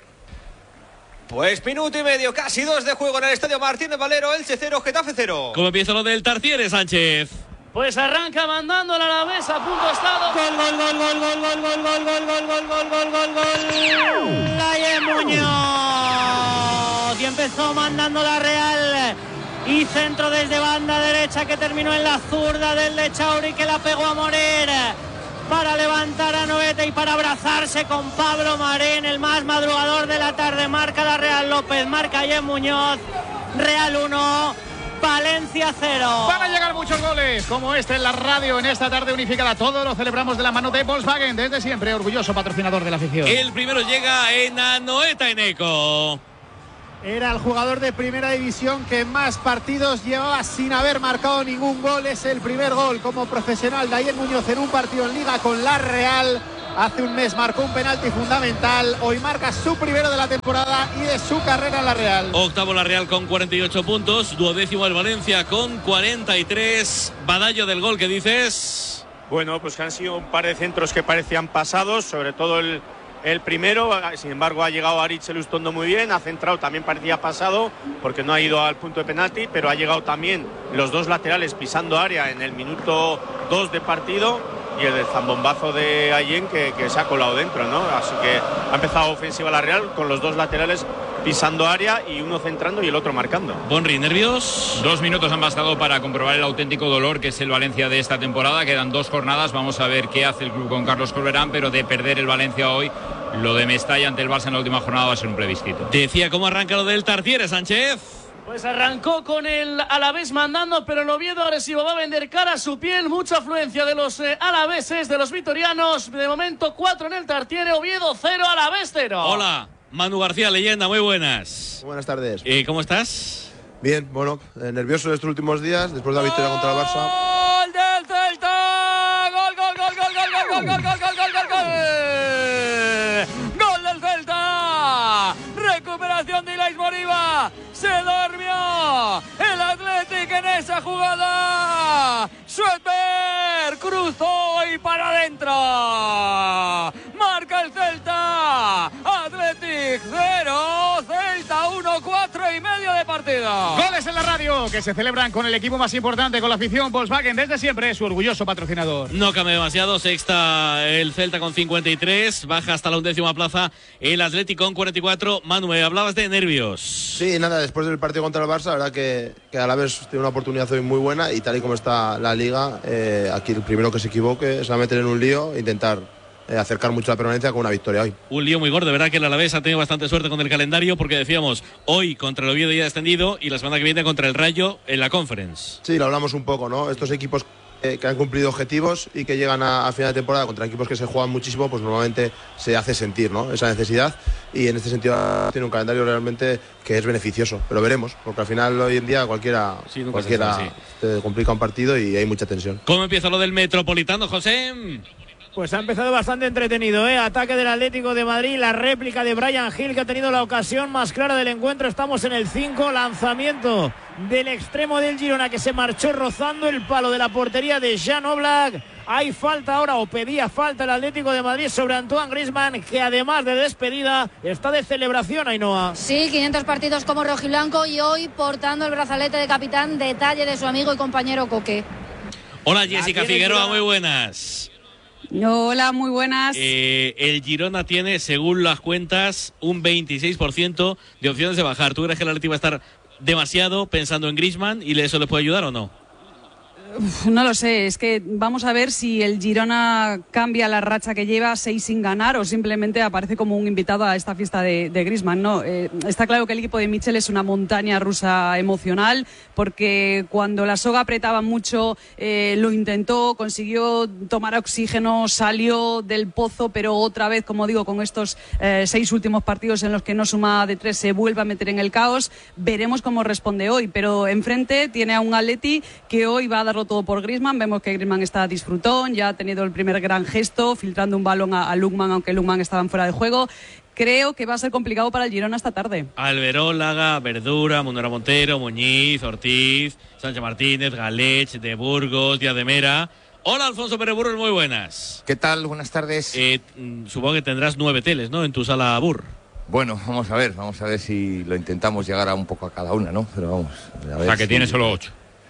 Speaker 27: Pues minuto y medio, casi dos de juego en el Estadio Martínez Valero. Elche cero, Getafe cero.
Speaker 2: ¿Cómo empieza lo del Tartiere, Sánchez?
Speaker 21: Pues arranca mandando el Alavés, a punto estado.
Speaker 19: Gol, gol, gol, gol, gol, gol, gol, gol, gol, gol, gol, gol, gol, gol, gol, gol. Laie Muñoz. Y empezó mandando la Real. Y centro desde banda derecha que terminó en la zurda del de Chauri, que la pegó a Morer para levantar a Noeta y para abrazarse con Pablo Marén, el más madrugador de la tarde. Marca la Real López, marca Laie Muñoz. Real uno, Valencia cero.
Speaker 1: Van a llegar muchos goles como este en la radio en esta tarde unificada. Todo lo celebramos de la mano de Volkswagen, desde siempre orgulloso patrocinador de la afición.
Speaker 2: El primero llega en Anoeta Eneco.
Speaker 16: Era el jugador de primera división que más partidos llevaba sin haber marcado ningún gol. Es el primer gol como profesional de Laie Muñoz en un partido en Liga con la Real. Hace un mes marcó un penalti fundamental. Hoy marca su primero de la temporada y de su carrera en la Real.
Speaker 2: Octavo la Real con cuarenta y ocho puntos. Duodécimo el Valencia con cuarenta y tres. Badallo del gol, ¿qué dices?
Speaker 12: Bueno, pues que han sido un par de centros que parecían pasados, sobre todo el, el primero. Sin embargo, ha llegado Aritz Elustondo muy bien, ha centrado, también parecía pasado porque no ha ido al punto de penalti, pero ha llegado también los dos laterales pisando área en el minuto dos de partido. Y el zambombazo de Allen que, que se ha colado dentro, ¿no? Así que ha empezado ofensiva la Real con los dos laterales pisando área y uno centrando y el otro marcando.
Speaker 2: Bonri, ¿nervios?
Speaker 9: Dos minutos han bastado para comprobar el auténtico dolor que es el Valencia de esta temporada. Quedan dos jornadas, vamos a ver qué hace el club con Carlos Corberán, pero de perder el Valencia hoy, lo de Mestalla ante el Barça en la última jornada va a ser un plebiscito.
Speaker 2: Decía cómo arranca lo del Tartiere, Sánchez.
Speaker 21: Pues arrancó con el Alavés mandando, pero el Oviedo agresivo va a vender cara a su piel. Mucha afluencia de los eh, alaveses, de los vitorianos. De momento cuatro en el Tartiere, Oviedo cero, Alavés cero.
Speaker 2: Hola, Manu García, leyenda, muy buenas.
Speaker 17: Buenas tardes.
Speaker 2: Eh, ¿Cómo estás?
Speaker 17: Bien, bueno, eh, nervioso estos últimos días, después de la victoria contra el Barça.
Speaker 21: ¡Gol del Celta! ¡Gol, gol, gol, gol, gol, gol, gol, gol, gol, gol, gol, gol, gol! ¡Gol del Celta! Recuperación de Ilais Moriba. Se durmió el Athletic en esa jugada. Schwedberg cruzó y para adentro. Marca el Celta. Athletic cero, Celta uno, cuatro y medio de partido.
Speaker 1: Goles en la radio que se celebran con el equipo más importante, con la afición. Volkswagen desde siempre, su orgulloso patrocinador.
Speaker 2: No cambia demasiado, sexta el Celta con cincuenta y tres, baja hasta la undécima plaza el Athletic con cuarenta y cuatro. Manu, me hablabas de nervios.
Speaker 17: Sí, nada, después del partido contra el Barça, la verdad que, que a la vez tiene una oportunidad hoy muy buena y tal y como está la Liga, eh, aquí el primero que se equivoque se va a meter en un lío e intentar eh, acercar mucho la permanencia con una victoria hoy.
Speaker 2: Un lío muy gordo, de verdad que el Alavés ha tenido bastante suerte con el calendario porque decíamos, hoy contra el Oviedo ya descendido y la semana que viene contra el Rayo en la Conference.
Speaker 17: Sí, lo hablamos un poco, ¿no? Estos equipos eh, que han cumplido objetivos y que llegan a, a final de temporada contra equipos que se juegan muchísimo, pues normalmente se hace sentir, ¿no? Esa necesidad, y en este sentido tiene un calendario realmente que es beneficioso, pero veremos, porque al final hoy en día cualquiera, sí, cualquiera sabe, sí. te complica un partido y hay mucha tensión.
Speaker 2: ¿Cómo empieza lo del Metropolitano, José?
Speaker 16: Pues ha empezado bastante entretenido, ¿eh? Ataque del Atlético de Madrid, la réplica de Bryan Gil, que ha tenido la ocasión más clara del encuentro. Estamos en el cinco, lanzamiento del extremo del Girona que se marchó rozando el palo de la portería de Jan Oblak. Hay falta ahora, o pedía falta el Atlético de Madrid sobre Antoine Griezmann, que además de despedida está de celebración, Ainhoa.
Speaker 18: Sí, quinientos partidos como rojiblanco y hoy portando el brazalete de capitán, detalle de su amigo y compañero Coque.
Speaker 2: Hola Jessica Figueroa, muy buenas.
Speaker 20: Hola, muy buenas.
Speaker 2: Eh, el Girona tiene, según las cuentas, un veintiséis por ciento de opciones de bajar. ¿Tú crees que el Atlético va a estar demasiado pensando en Griezmann y eso le puede ayudar o no?
Speaker 20: Uf, no lo sé, es que vamos a ver si el Girona cambia la racha que lleva, seis sin ganar, o simplemente aparece como un invitado a esta fiesta de, de Griezmann. No, eh, está claro que el equipo de Michel es una montaña rusa emocional, porque cuando la soga apretaba mucho eh, lo intentó, consiguió tomar oxígeno, salió del pozo, pero otra vez, como digo, con estos eh, seis últimos partidos en los que no suma de tres, se vuelve a meter en el caos. Veremos cómo responde hoy, pero enfrente tiene a un Atleti que hoy va a darlo todo por Griezmann. Vemos que Griezmann está disfrutón, ya ha tenido el primer gran gesto, filtrando un balón a, a Lukman, aunque Lukman estaba fuera de juego. Creo que va a ser complicado para el Girona esta tarde.
Speaker 2: Alberólaga, Verdura, Munera Montero, Muñiz, Ortiz, Sánchez Martínez, Galech, de Burgos, Díaz de Mera. Hola, Alfonso Pérez Burgos, muy buenas.
Speaker 22: ¿Qué tal? Buenas tardes.
Speaker 2: Eh, supongo que tendrás nueve teles, ¿no?, en tu sala Bur.
Speaker 22: Bueno, vamos a ver, vamos a ver si lo intentamos llegar a un poco a cada una, ¿no? Pero vamos. A ver
Speaker 9: o sea, que
Speaker 22: si...
Speaker 9: tiene solo ocho.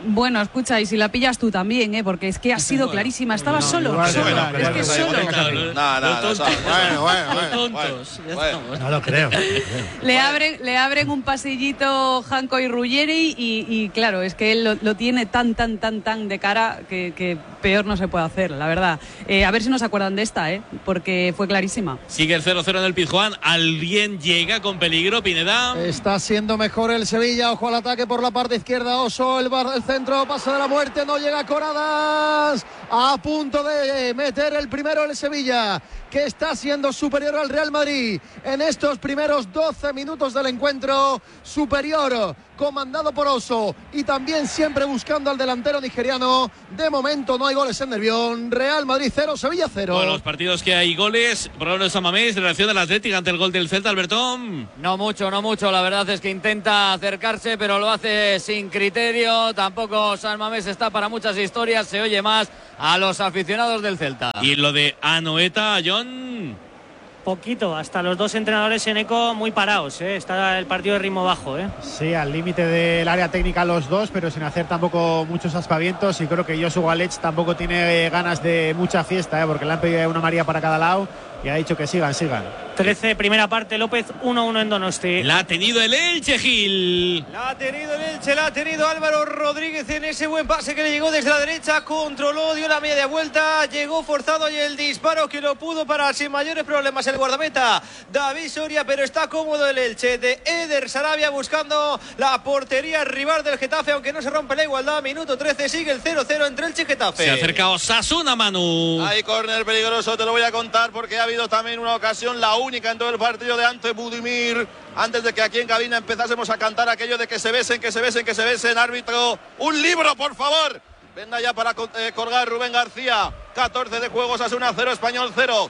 Speaker 20: Bueno, escucha, y si la pillas tú también, ¿eh? Porque es que ha sido bueno, clarísima. Estaba no, solo.
Speaker 6: Igual,
Speaker 20: solo.
Speaker 6: Igual,
Speaker 20: es que solo.
Speaker 3: No, no, no.
Speaker 2: Bueno, bueno, bueno.
Speaker 4: No lo creo.
Speaker 20: Le abren, le abren un pasillito Janko y Ruggeri y, y claro, es que él lo, lo tiene tan, tan, tan, tan de cara que, que peor no se puede hacer, la verdad. Eh, a ver si nos acuerdan de esta, ¿eh? Porque fue clarísima.
Speaker 2: Sigue el cero cero en el Pizjuán. Alguien llega con peligro, Pineda.
Speaker 7: Está siendo mejor el Sevilla. Ojo al ataque por la parte izquierda. Oso, el bar del centro, pasa de la muerte, no llega Coradas. A punto de meter el primero el Sevilla, que está siendo superior al Real Madrid en estos primeros doce minutos del encuentro. Superior, comandado por Oso y también siempre buscando al delantero nigeriano. De momento no hay goles en Nervión. Real Madrid cero, Sevilla cero.
Speaker 2: Bueno, los partidos que hay goles, por lo menos San Mamés, reacción del Atlético ante el gol del Celta, Albertón.
Speaker 21: No mucho, no mucho, la verdad es que intenta acercarse, pero lo hace sin criterio. Tampoco San Mamés está para muchas historias, se oye más a los aficionados del Celta.
Speaker 2: Y lo de Anoeta, John.
Speaker 19: Poquito, hasta los dos entrenadores en eco muy parados, ¿eh? Está el partido de ritmo bajo, ¿eh?
Speaker 6: Sí, al límite del área técnica los dos, pero sin hacer tampoco muchos aspavientos, y creo que Josu Galech tampoco tiene ganas de mucha fiesta, ¿eh? Porque le han pedido una María para cada lado y ha dicho que sigan, sigan.
Speaker 19: trece, primera parte, López, uno uno en Donosti.
Speaker 2: La ha tenido el Elche, Gil.
Speaker 27: La ha tenido el Elche, la ha tenido Álvaro Rodríguez en ese buen pase que le llegó desde la derecha, controló, dio la media vuelta, llegó forzado y el disparo que lo pudo parar sin mayores problemas el guardameta David Soria, pero está cómodo el Elche de Eder Sarabia buscando la portería rival del Getafe, aunque no se rompe la igualdad. Minuto trece, sigue el cero cero entre Elche y Getafe.
Speaker 2: Se acerca Osasuna, Manu.
Speaker 3: Hay córner peligroso, te lo voy a contar porque ha habido también una ocasión, la única en todo el partido, de Ante Budimir, antes de que aquí en cabina empezásemos a cantar aquello de que se besen, que se besen, que se besen. Árbitro, un libro, por favor. Venga ya para eh, colgar Rubén García. catorce de juego, Osasuna cero, Español cero.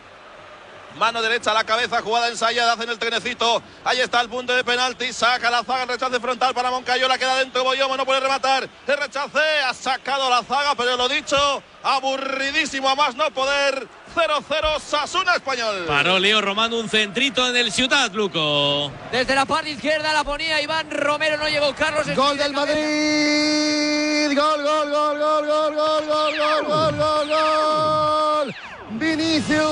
Speaker 3: Mano derecha a la cabeza, jugada ensayada, hacen el trenecito. Ahí está el punto de penalti. Saca la zaga, el rechace frontal para Moncayola. Queda dentro Boyomo, no puede rematar. El rechace, ha sacado la zaga, pero lo dicho, aburridísimo a más no poder. cero cero, Osasuna, Español.
Speaker 2: Paró Leo Romano, un centrito en el Ciudad, Luco.
Speaker 14: Desde la parte izquierda la ponía Iván Romero, no llegó Carlos.
Speaker 7: Gol del Madrid. Gol, gol, gol, gol, gol, gol, gol, gol, gol, gol, gol. Vinicius.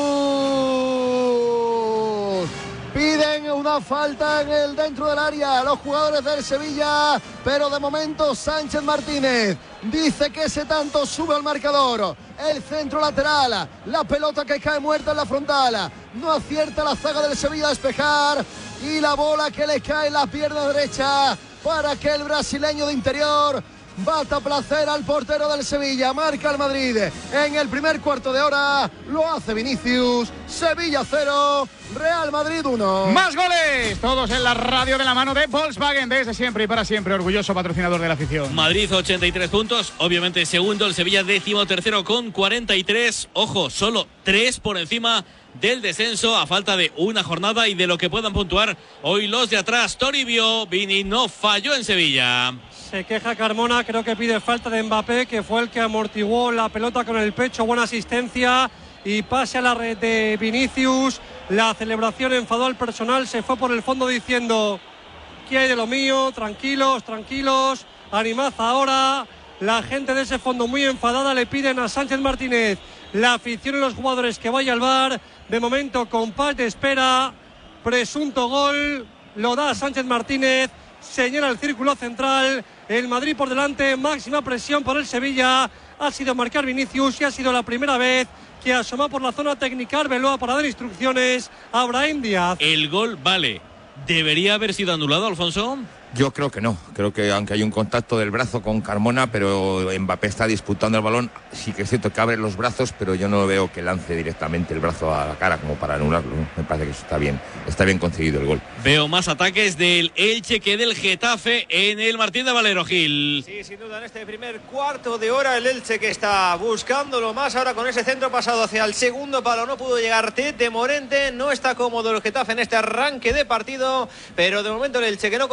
Speaker 7: Piden una falta en el dentro del área los jugadores del Sevilla, pero de momento Sánchez Martínez dice que ese tanto sube al marcador. El centro lateral, la pelota que cae muerta en la frontal, no acierta la zaga del Sevilla a despejar, y la bola que le cae en la pierna derecha para que el brasileño de interior bata placer al portero del Sevilla. Marca el Madrid en el primer cuarto de hora, lo hace Vinicius. Sevilla cero, Real Madrid uno.
Speaker 1: Más goles, todos en la radio de la mano de Volkswagen, desde siempre y para siempre, orgulloso patrocinador de la afición.
Speaker 2: Madrid ochenta y tres puntos, obviamente segundo, el Sevilla décimo tercero con cuarenta y tres. Ojo, solo tres por encima del descenso a falta de una jornada y de lo que puedan puntuar hoy los de atrás. Toribio, Vini no falló en Sevilla.
Speaker 27: Se queja Carmona, creo que pide falta de Mbappé, que fue el que amortiguó la pelota con el pecho, buena asistencia y pase a la red de Vinicius. La celebración enfadó al personal, se fue por el fondo diciendo: ¿qué hay de lo mío? Tranquilos, tranquilos, animad ahora. La gente de ese fondo muy enfadada, le piden a Sánchez Martínez, la afición y los jugadores, que vaya al bar. De momento compás de espera, presunto gol, lo da Sánchez Martínez, señala el círculo central. El Madrid por delante, máxima presión por el Sevilla. Ha sido marcar Vinicius y ha sido la primera vez que asoma por la zona técnica Arbeloa para dar instrucciones a Brahim Díaz.
Speaker 2: El gol vale. ¿Debería haber sido anulado, Alfonso?
Speaker 22: Yo creo que no, creo que aunque hay un contacto del brazo con Carmona, pero Mbappé está disputando el balón, sí que es cierto que abre los brazos, pero yo no veo que lance directamente el brazo a la cara como para anularlo. Me parece que eso está bien, está bien conseguido el gol.
Speaker 2: Veo más ataques del Elche que del Getafe en el Martín de Valero, Gil.
Speaker 27: Sí, sin duda en este primer cuarto de hora el Elche que está buscándolo más, ahora con ese centro pasado hacia el segundo palo, no pudo llegar Tete Morente, no está cómodo el Getafe en este arranque de partido, pero de momento el Elche que no consigue poner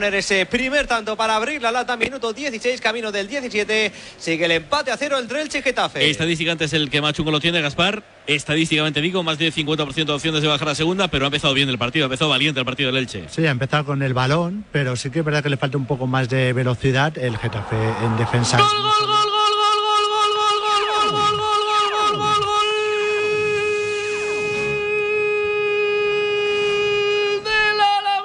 Speaker 27: poner ese primer tanto para abrir la lata. Minuto dieciséis, camino del diecisiete. Sigue el empate a cero entre Elche y Getafe.
Speaker 2: Estadísticamente es el que más chungo lo tiene, Gaspar. Estadísticamente digo, más del cincuenta por ciento de opciones de bajar a segunda, pero ha empezado bien el partido, ha empezado valiente el partido del Elche.
Speaker 4: Sí, ha empezado con el balón, pero sí que es verdad que le falta un poco más de velocidad el Getafe en defensa.
Speaker 23: ¡Gol, gol, gol, gol, gol, gol, gol, gol, gol, gol, gol, gol, gol, gol! ¡Del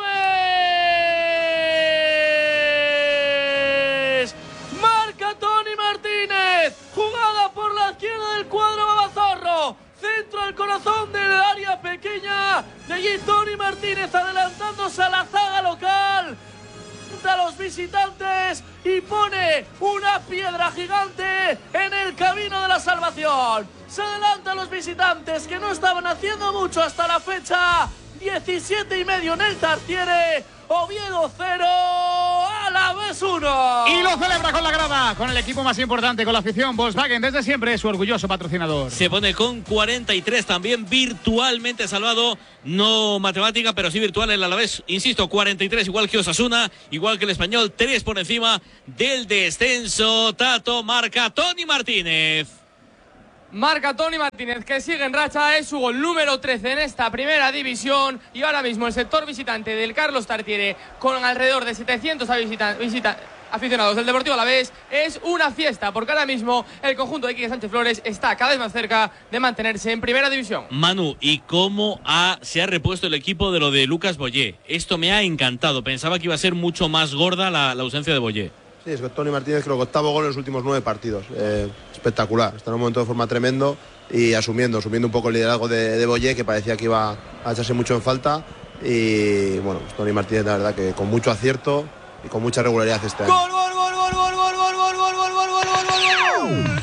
Speaker 23: Alavés! Marca Toni Martínez. Jugada por la izquierda del cuadro babazorro. Centro al corazón del área pequeña. De allí Toni Martínez adelantándose a la zaga local. A los visitantes y pone una piedra gigante en el camino de la salvación. Se adelanta a los visitantes que no estaban haciendo mucho hasta la fecha. diecisiete y medio en el Tartiere. Oviedo cero, Alavés uno.
Speaker 1: Y lo celebra con la grada, con el equipo más importante, con la afición. Volkswagen, desde siempre, su orgulloso patrocinador.
Speaker 2: Se pone con cuarenta y tres, también virtualmente salvado. No matemática, pero sí virtual el Alavés. Insisto, cuarenta y tres, igual que Osasuna, igual que el Español. tres por encima del descenso. Tato marca Toni Martínez.
Speaker 24: Marca Toni Martínez, que sigue en racha, es su gol número trece en esta primera división. Y ahora mismo el sector visitante del Carlos Tartiere, con alrededor de setecientos visita, visita, aficionados del Deportivo Alavés, es una fiesta, porque ahora mismo el conjunto de Quique Sánchez Flores está cada vez más cerca de mantenerse en primera división.
Speaker 2: Manu, ¿y cómo ha, se ha repuesto el equipo de lo de Lucas Boyé? Esto me ha encantado, pensaba que iba a ser mucho más gorda la, la ausencia de Boyé.
Speaker 17: Sí, es que Toni Martínez creo que octavo gol en los últimos nueve partidos. Eh, espectacular, está en un momento de forma tremendo y asumiendo, asumiendo un poco el liderazgo de, de Boyé, que parecía que iba a echarse mucho en falta. Y bueno, pues Toni Martínez la verdad que con mucho acierto y con mucha regularidad este año.
Speaker 27: Gol, gol, gol, gol, gol, gol, gol, gol, gol, gol, gol, gol, gol, gol,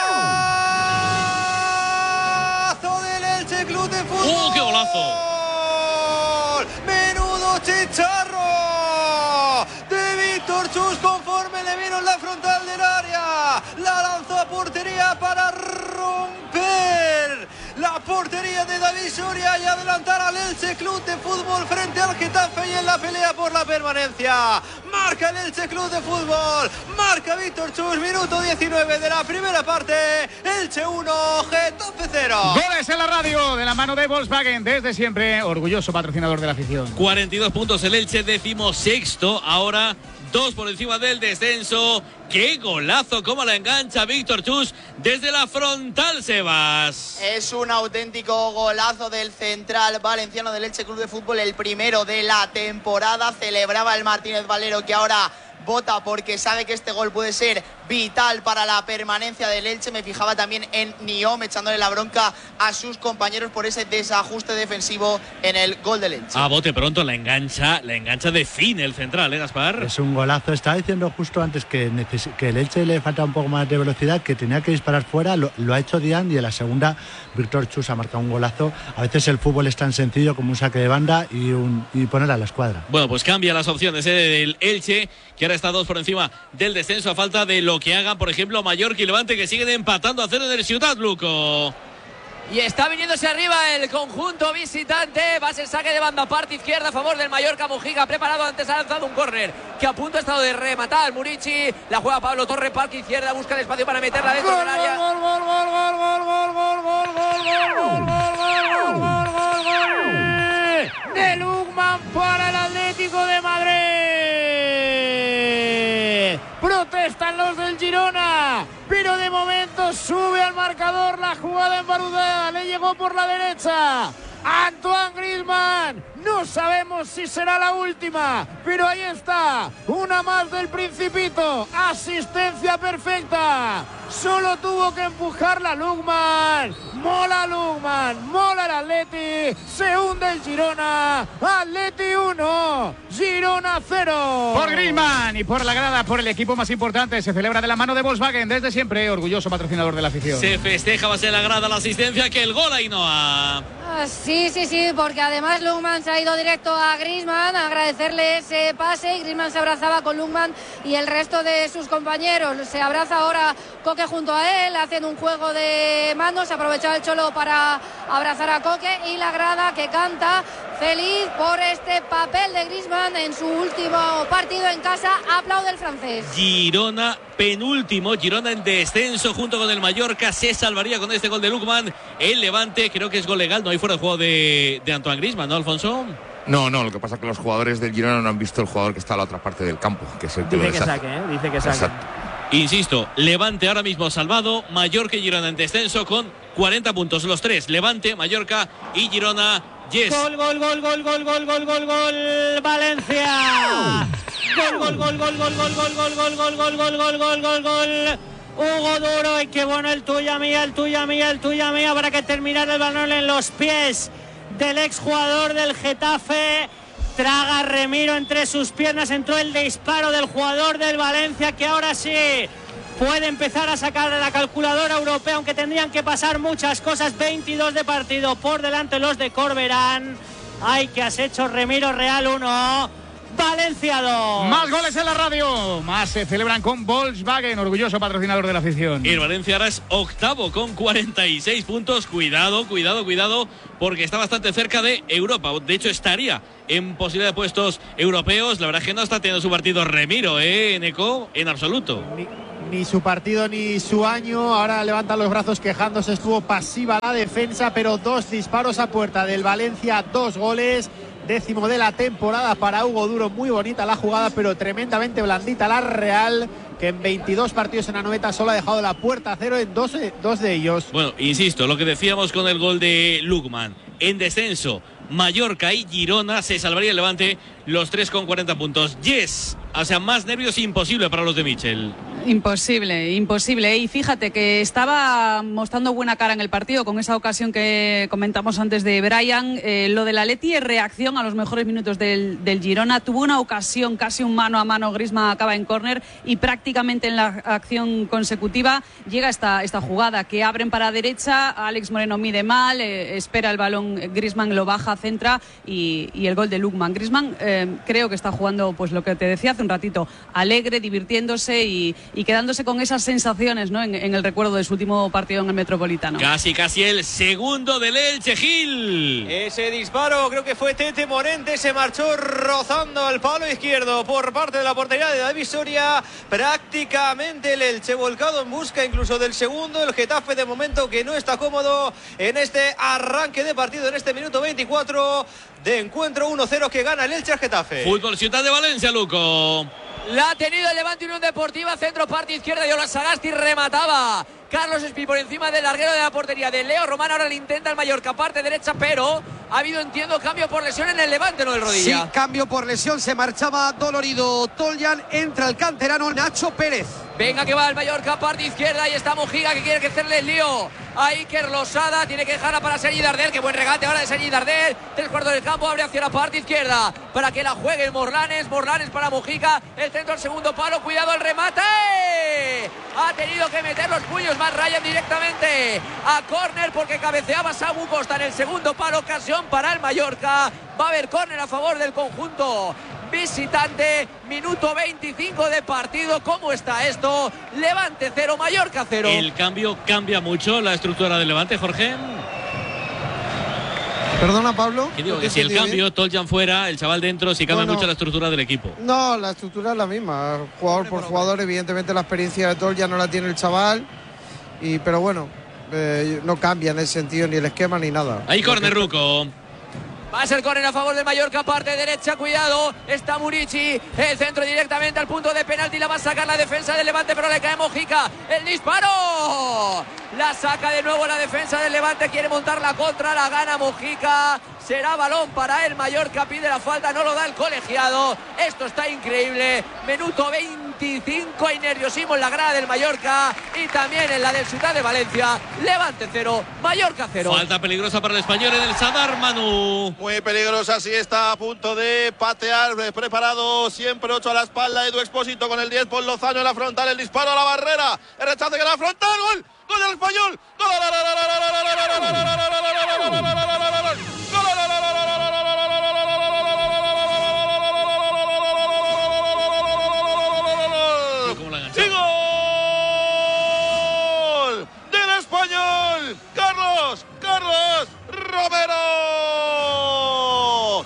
Speaker 27: golazo del Elche Club de Fútbol.
Speaker 2: ¡Oh, qué golazo!
Speaker 27: Menudo chicharro de Víctor Chus, conforme le vieron la frontal del área, la lanzó a portería para romper la portería de David Soria y adelantar al Elche Club de Fútbol frente al Getafe y en la pelea por la permanencia. Marca el Elche Club de Fútbol, marca Víctor Chus, minuto diecinueve de la primera parte. Elche uno, Getafe cero.
Speaker 1: Goles en la radio de la mano de Volkswagen, desde siempre orgulloso patrocinador de la afición.
Speaker 2: cuarenta y dos puntos el Elche, decimosexto, ahora dos por encima del descenso. ¡Qué golazo! ¡Cómo la engancha Víctor Chus desde la frontal, Sebas!
Speaker 10: Es un auténtico golazo del central valenciano del Elche Club de Fútbol, el primero de la temporada. Celebraba el Martínez Valero, que ahora vota porque sabe que este gol puede ser vital para la permanencia del Elche. Me fijaba también en Niom echándole la bronca a sus compañeros por ese desajuste defensivo en el gol del Elche.
Speaker 2: A bote pronto la engancha, la engancha de fin el central, ¿eh, Gaspar?
Speaker 4: Es un golazo. Estaba diciendo justo antes que, neces- que el Elche le falta un poco más de velocidad, que tenía que disparar fuera. Lo, lo ha hecho Dian y en la segunda Víctor Chus ha marcado un golazo. A veces el fútbol es tan sencillo como un saque de banda y, un, y poner a la escuadra.
Speaker 2: Bueno, pues cambia las opciones ¿eh? del Elche, que ahora está dos por encima del descenso, a falta de lo que hagan, por ejemplo, Mallorca y Levante, que siguen empatando a cero en el Ciutat, Luco.
Speaker 14: Y está viniéndose arriba el conjunto visitante. Va a ser saque de banda, parte izquierda a favor del Mallorca. Mujica preparado, antes ha lanzado un córner que a punto ha estado de rematar Murici. La juega Pablo Torre, parte izquierda, busca el espacio para meterla dentro del área.
Speaker 23: Gol, gol, gol, gol, gol, gol, gol, gol, gol, gol, gol, gol, gol, gol de Lukman para el Atlético de Madrid. Protestan los del Girona, pero de momento sube al marcador la jugada en Barudea. Le llegó por la derecha Antoine Griezmann. No sabemos si será la última, pero ahí está, una más del Principito. Asistencia perfecta. Solo tuvo que empujarla Lukman. Mola Lukman, mola el Atleti. Se hunde el Girona. Atleti uno, Girona cero.
Speaker 1: Por Griezmann y por la grada, por el equipo más importante, se celebra de la mano de Volkswagen, desde siempre orgulloso patrocinador de la afición.
Speaker 2: Se festeja, va a ser la grada la asistencia, que el gol Ainhoa.
Speaker 18: Ah, sí, sí, sí, porque además Lukman se ha ido directo a Griezmann a agradecerle ese pase y Griezmann se abrazaba con Lukman y el resto de sus compañeros. Se abraza ahora Coque junto a él, hacen un juego de manos, aprovechaba el Cholo para abrazar a Coque y la grada que canta feliz por este papel de Griezmann en su último partido en casa. Aplaude el francés.
Speaker 2: Girona penúltimo, Girona en descenso junto con el Mallorca, se salvaría con este gol de Lookman. El Levante, creo que es gol legal, no hay fuera de juego de, de Antoine Griezmann, ¿no, Alfonso?
Speaker 22: No, no, lo que pasa es que los jugadores del Girona no han visto el jugador que está a la otra parte del campo, que es el que
Speaker 16: Dice
Speaker 22: lo
Speaker 16: que
Speaker 22: deshace.
Speaker 16: saque, ¿eh? Dice que saque.
Speaker 22: Exacto.
Speaker 2: Insisto, Levante ahora mismo salvado, Mallorca y Girona en descenso con cuarenta puntos los tres, Levante, Mallorca y Girona. Yes.
Speaker 21: Gol, gol, gol, gol, gol, gol, gol, gol, gol, Valencia. Gol, gol, gol, gol, gol, gol, gol, gol, gol, gol, gol, gol, gol, gol, gol, gol. Hugo Duro, y qué bueno el tuya mía, el tuya mía, el tuya mía, para que terminara el balón en los pies del exjugador del Getafe. Traga Remiro entre sus piernas, entró el disparo del jugador del Valencia, que ahora sí puede empezar a sacar de la calculadora europea, aunque tendrían que pasar muchas cosas. veintidós de partido, por delante los de Corberán. Ay, que has hecho, Remiro. Real uno, Valencia dos.
Speaker 1: Más goles en la radio, más se celebran con Volkswagen, orgulloso patrocinador de la afición.
Speaker 2: Y el Valencia ahora es octavo con cuarenta y seis puntos. Cuidado, cuidado, cuidado, porque está bastante cerca de Europa. De hecho, estaría en posibilidad de puestos europeos. La verdad es que no está teniendo su partido Remiro, ¿eh, Neco? En absoluto.
Speaker 6: Ni, ni su partido ni su año. Ahora levanta los brazos quejándose. Estuvo pasiva la defensa, pero dos disparos a puerta del Valencia, dos goles. Décimo de la temporada para Hugo Duro. Muy bonita la jugada, pero tremendamente blandita la Real, que en veintidós partidos en la noveta solo ha dejado la puerta a cero en dos, dos de ellos.
Speaker 2: Bueno, insisto, lo que decíamos con el gol de Lookman. En descenso, Mallorca y Girona, se salvaría el Levante, los tres con cuarenta puntos. Yes, o sea, más nervios imposible para los de Michel.
Speaker 20: Imposible, imposible. Y fíjate que estaba mostrando buena cara en el partido con esa ocasión que comentamos antes de Brian. Eh, lo del Atleti es reacción a los mejores minutos del, del Girona. Tuvo una ocasión, casi un mano a mano, Griezmann acaba en córner y prácticamente en la acción consecutiva llega esta, esta jugada que abren para derecha, Alex Moreno mide mal, eh, espera el balón, Griezmann lo baja, centra y, y el gol de Lookman. Griezmann eh, creo que está jugando, pues lo que te decía hace un ratito, alegre, divirtiéndose y y quedándose con esas sensaciones, ¿no? en, en el recuerdo de su último partido en el Metropolitano.
Speaker 2: Casi, casi el segundo del Elche, Gil.
Speaker 27: Ese disparo, creo que fue Tete Morente, se marchó rozando al palo izquierdo por parte de la portería de David Soria. Prácticamente el Elche volcado en busca incluso del segundo. El Getafe de momento que no está cómodo en este arranque de partido, en este minuto veinticuatro de encuentro. Uno cero que gana el Elche al Getafe.
Speaker 2: Fútbol Ciudad de Valencia, Luco.
Speaker 14: La ha tenido el Levante Unión Deportiva, centro parte izquierda, y ahora Sagasti remataba. Carlos Espí por encima del larguero de la portería de Leo Román. Ahora le intenta el Mallorca, parte derecha, pero ha habido, entiendo, cambio por lesión en el Levante, ¿no? El rodilla.
Speaker 7: Sí, cambio por lesión, se marchaba dolorido Toljan, entra el canterano Nacho Pérez.
Speaker 14: Venga que va el Mallorca, parte izquierda, ahí está Mojica que quiere que hacerle el lío a Iker Losada, tiene que dejarla para Sergi Darder, que buen regate ahora de Sergi Darder, tres cuartos del campo, abre hacia la parte izquierda para que la juegue el Morlanes, Morlanes para Mojica, el centro al segundo palo, cuidado el remate, ha tenido que meter los puños más Ryan directamente a córner porque cabeceaba Samu Costa en el segundo palo, ocasión para el Mallorca, va a haber córner a favor del conjunto visitante, minuto veinticinco de partido. ¿Cómo está esto? Levante cero, Mallorca cero.
Speaker 2: El cambio cambia mucho la estructura del Levante, Jorge.
Speaker 9: Perdona, Pablo.
Speaker 2: Que digo que si el cambio, bien. Toljan fuera, el chaval dentro, si cambia bueno, mucho la estructura del equipo.
Speaker 9: No, la estructura es la misma, jugador por jugador. Evidentemente la experiencia de Toljan no la tiene el chaval, y pero bueno, eh, no cambia en ese sentido ni el esquema ni nada.
Speaker 2: Ahí córner, Ruco.
Speaker 14: Va a ser córner a favor del Mallorca, parte derecha, cuidado, está Murici, el centro directamente al punto de penalti, la va a sacar la defensa del Levante, pero le cae Mojica, el disparo, la saca de nuevo la defensa del Levante, quiere montar la contra, la gana Mojica, será balón para el Mallorca, pide la falta, no lo da el colegiado, esto está increíble, minuto veinticinco, hay nerviosismo en la grada del Mallorca y también en la del Ciudad de Valencia, Levante cero, Mallorca cero.
Speaker 2: Falta peligrosa para el español en el Sadar, Manu.
Speaker 3: Muy peligrosa, sí, está a punto de patear, preparado siempre ocho a la espalda, Edu Expósito con el diez por Lozano en la frontal, el disparo a la barrera, el rechace que la frontal, gol, gol del español, gol, gol del español, Carlos, Carlos Romero.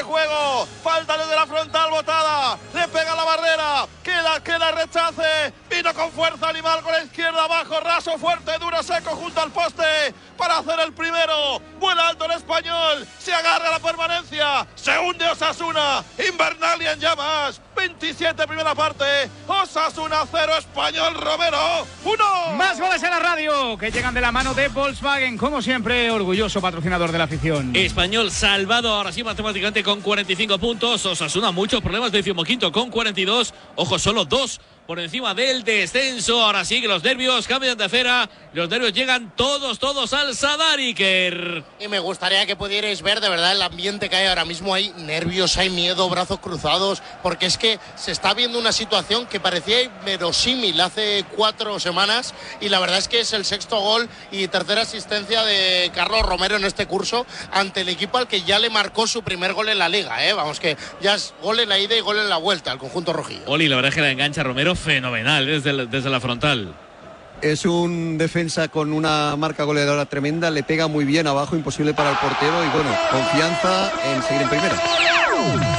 Speaker 3: juego. Falta desde la frontal botada. Le pega la barrera. Queda, queda rechace. Vino con fuerza Animal con la izquierda abajo. Raso, fuerte, duro, seco junto al poste para hacer el primero. Vuela alto el español. Se agarra a la permanencia. Se hunde Osasuna. Invernalia en llamas. veintisiete primera parte. Osasuna cero, Español Romero uno.
Speaker 1: Más goles en la radio que llegan de la mano de Volkswagen. Como siempre, orgulloso patrocinador de la afición.
Speaker 2: Español salvado ahora sí matemáticamente con cuarenta y cinco puntos. Osasuna muchos problemas, decimoquinto con cuarenta y dos. Ojo, solo dos por encima del descenso. Ahora sí que los nervios cambian de acera. Los nervios llegan todos, todos al Sadar Iker.
Speaker 5: Y me gustaría que pudierais ver de verdad el ambiente que hay ahora mismo. Hay nervios, hay miedo, brazos cruzados, porque es que se está viendo una situación que parecía inverosímil hace cuatro semanas, y la verdad es que es el sexto gol y tercera asistencia de Carlos Romero en este curso ante el equipo al que ya le marcó su primer gol en la Liga, ¿eh? Vamos, que ya es gol en la ida y gol en la vuelta al conjunto rojillo.
Speaker 2: Oli, la verdad es que la engancha Romero fenomenal desde, el, desde la frontal.
Speaker 11: Es un defensa con una marca goleadora tremenda, le pega muy bien abajo, imposible para el portero, y bueno, confianza en seguir en primera.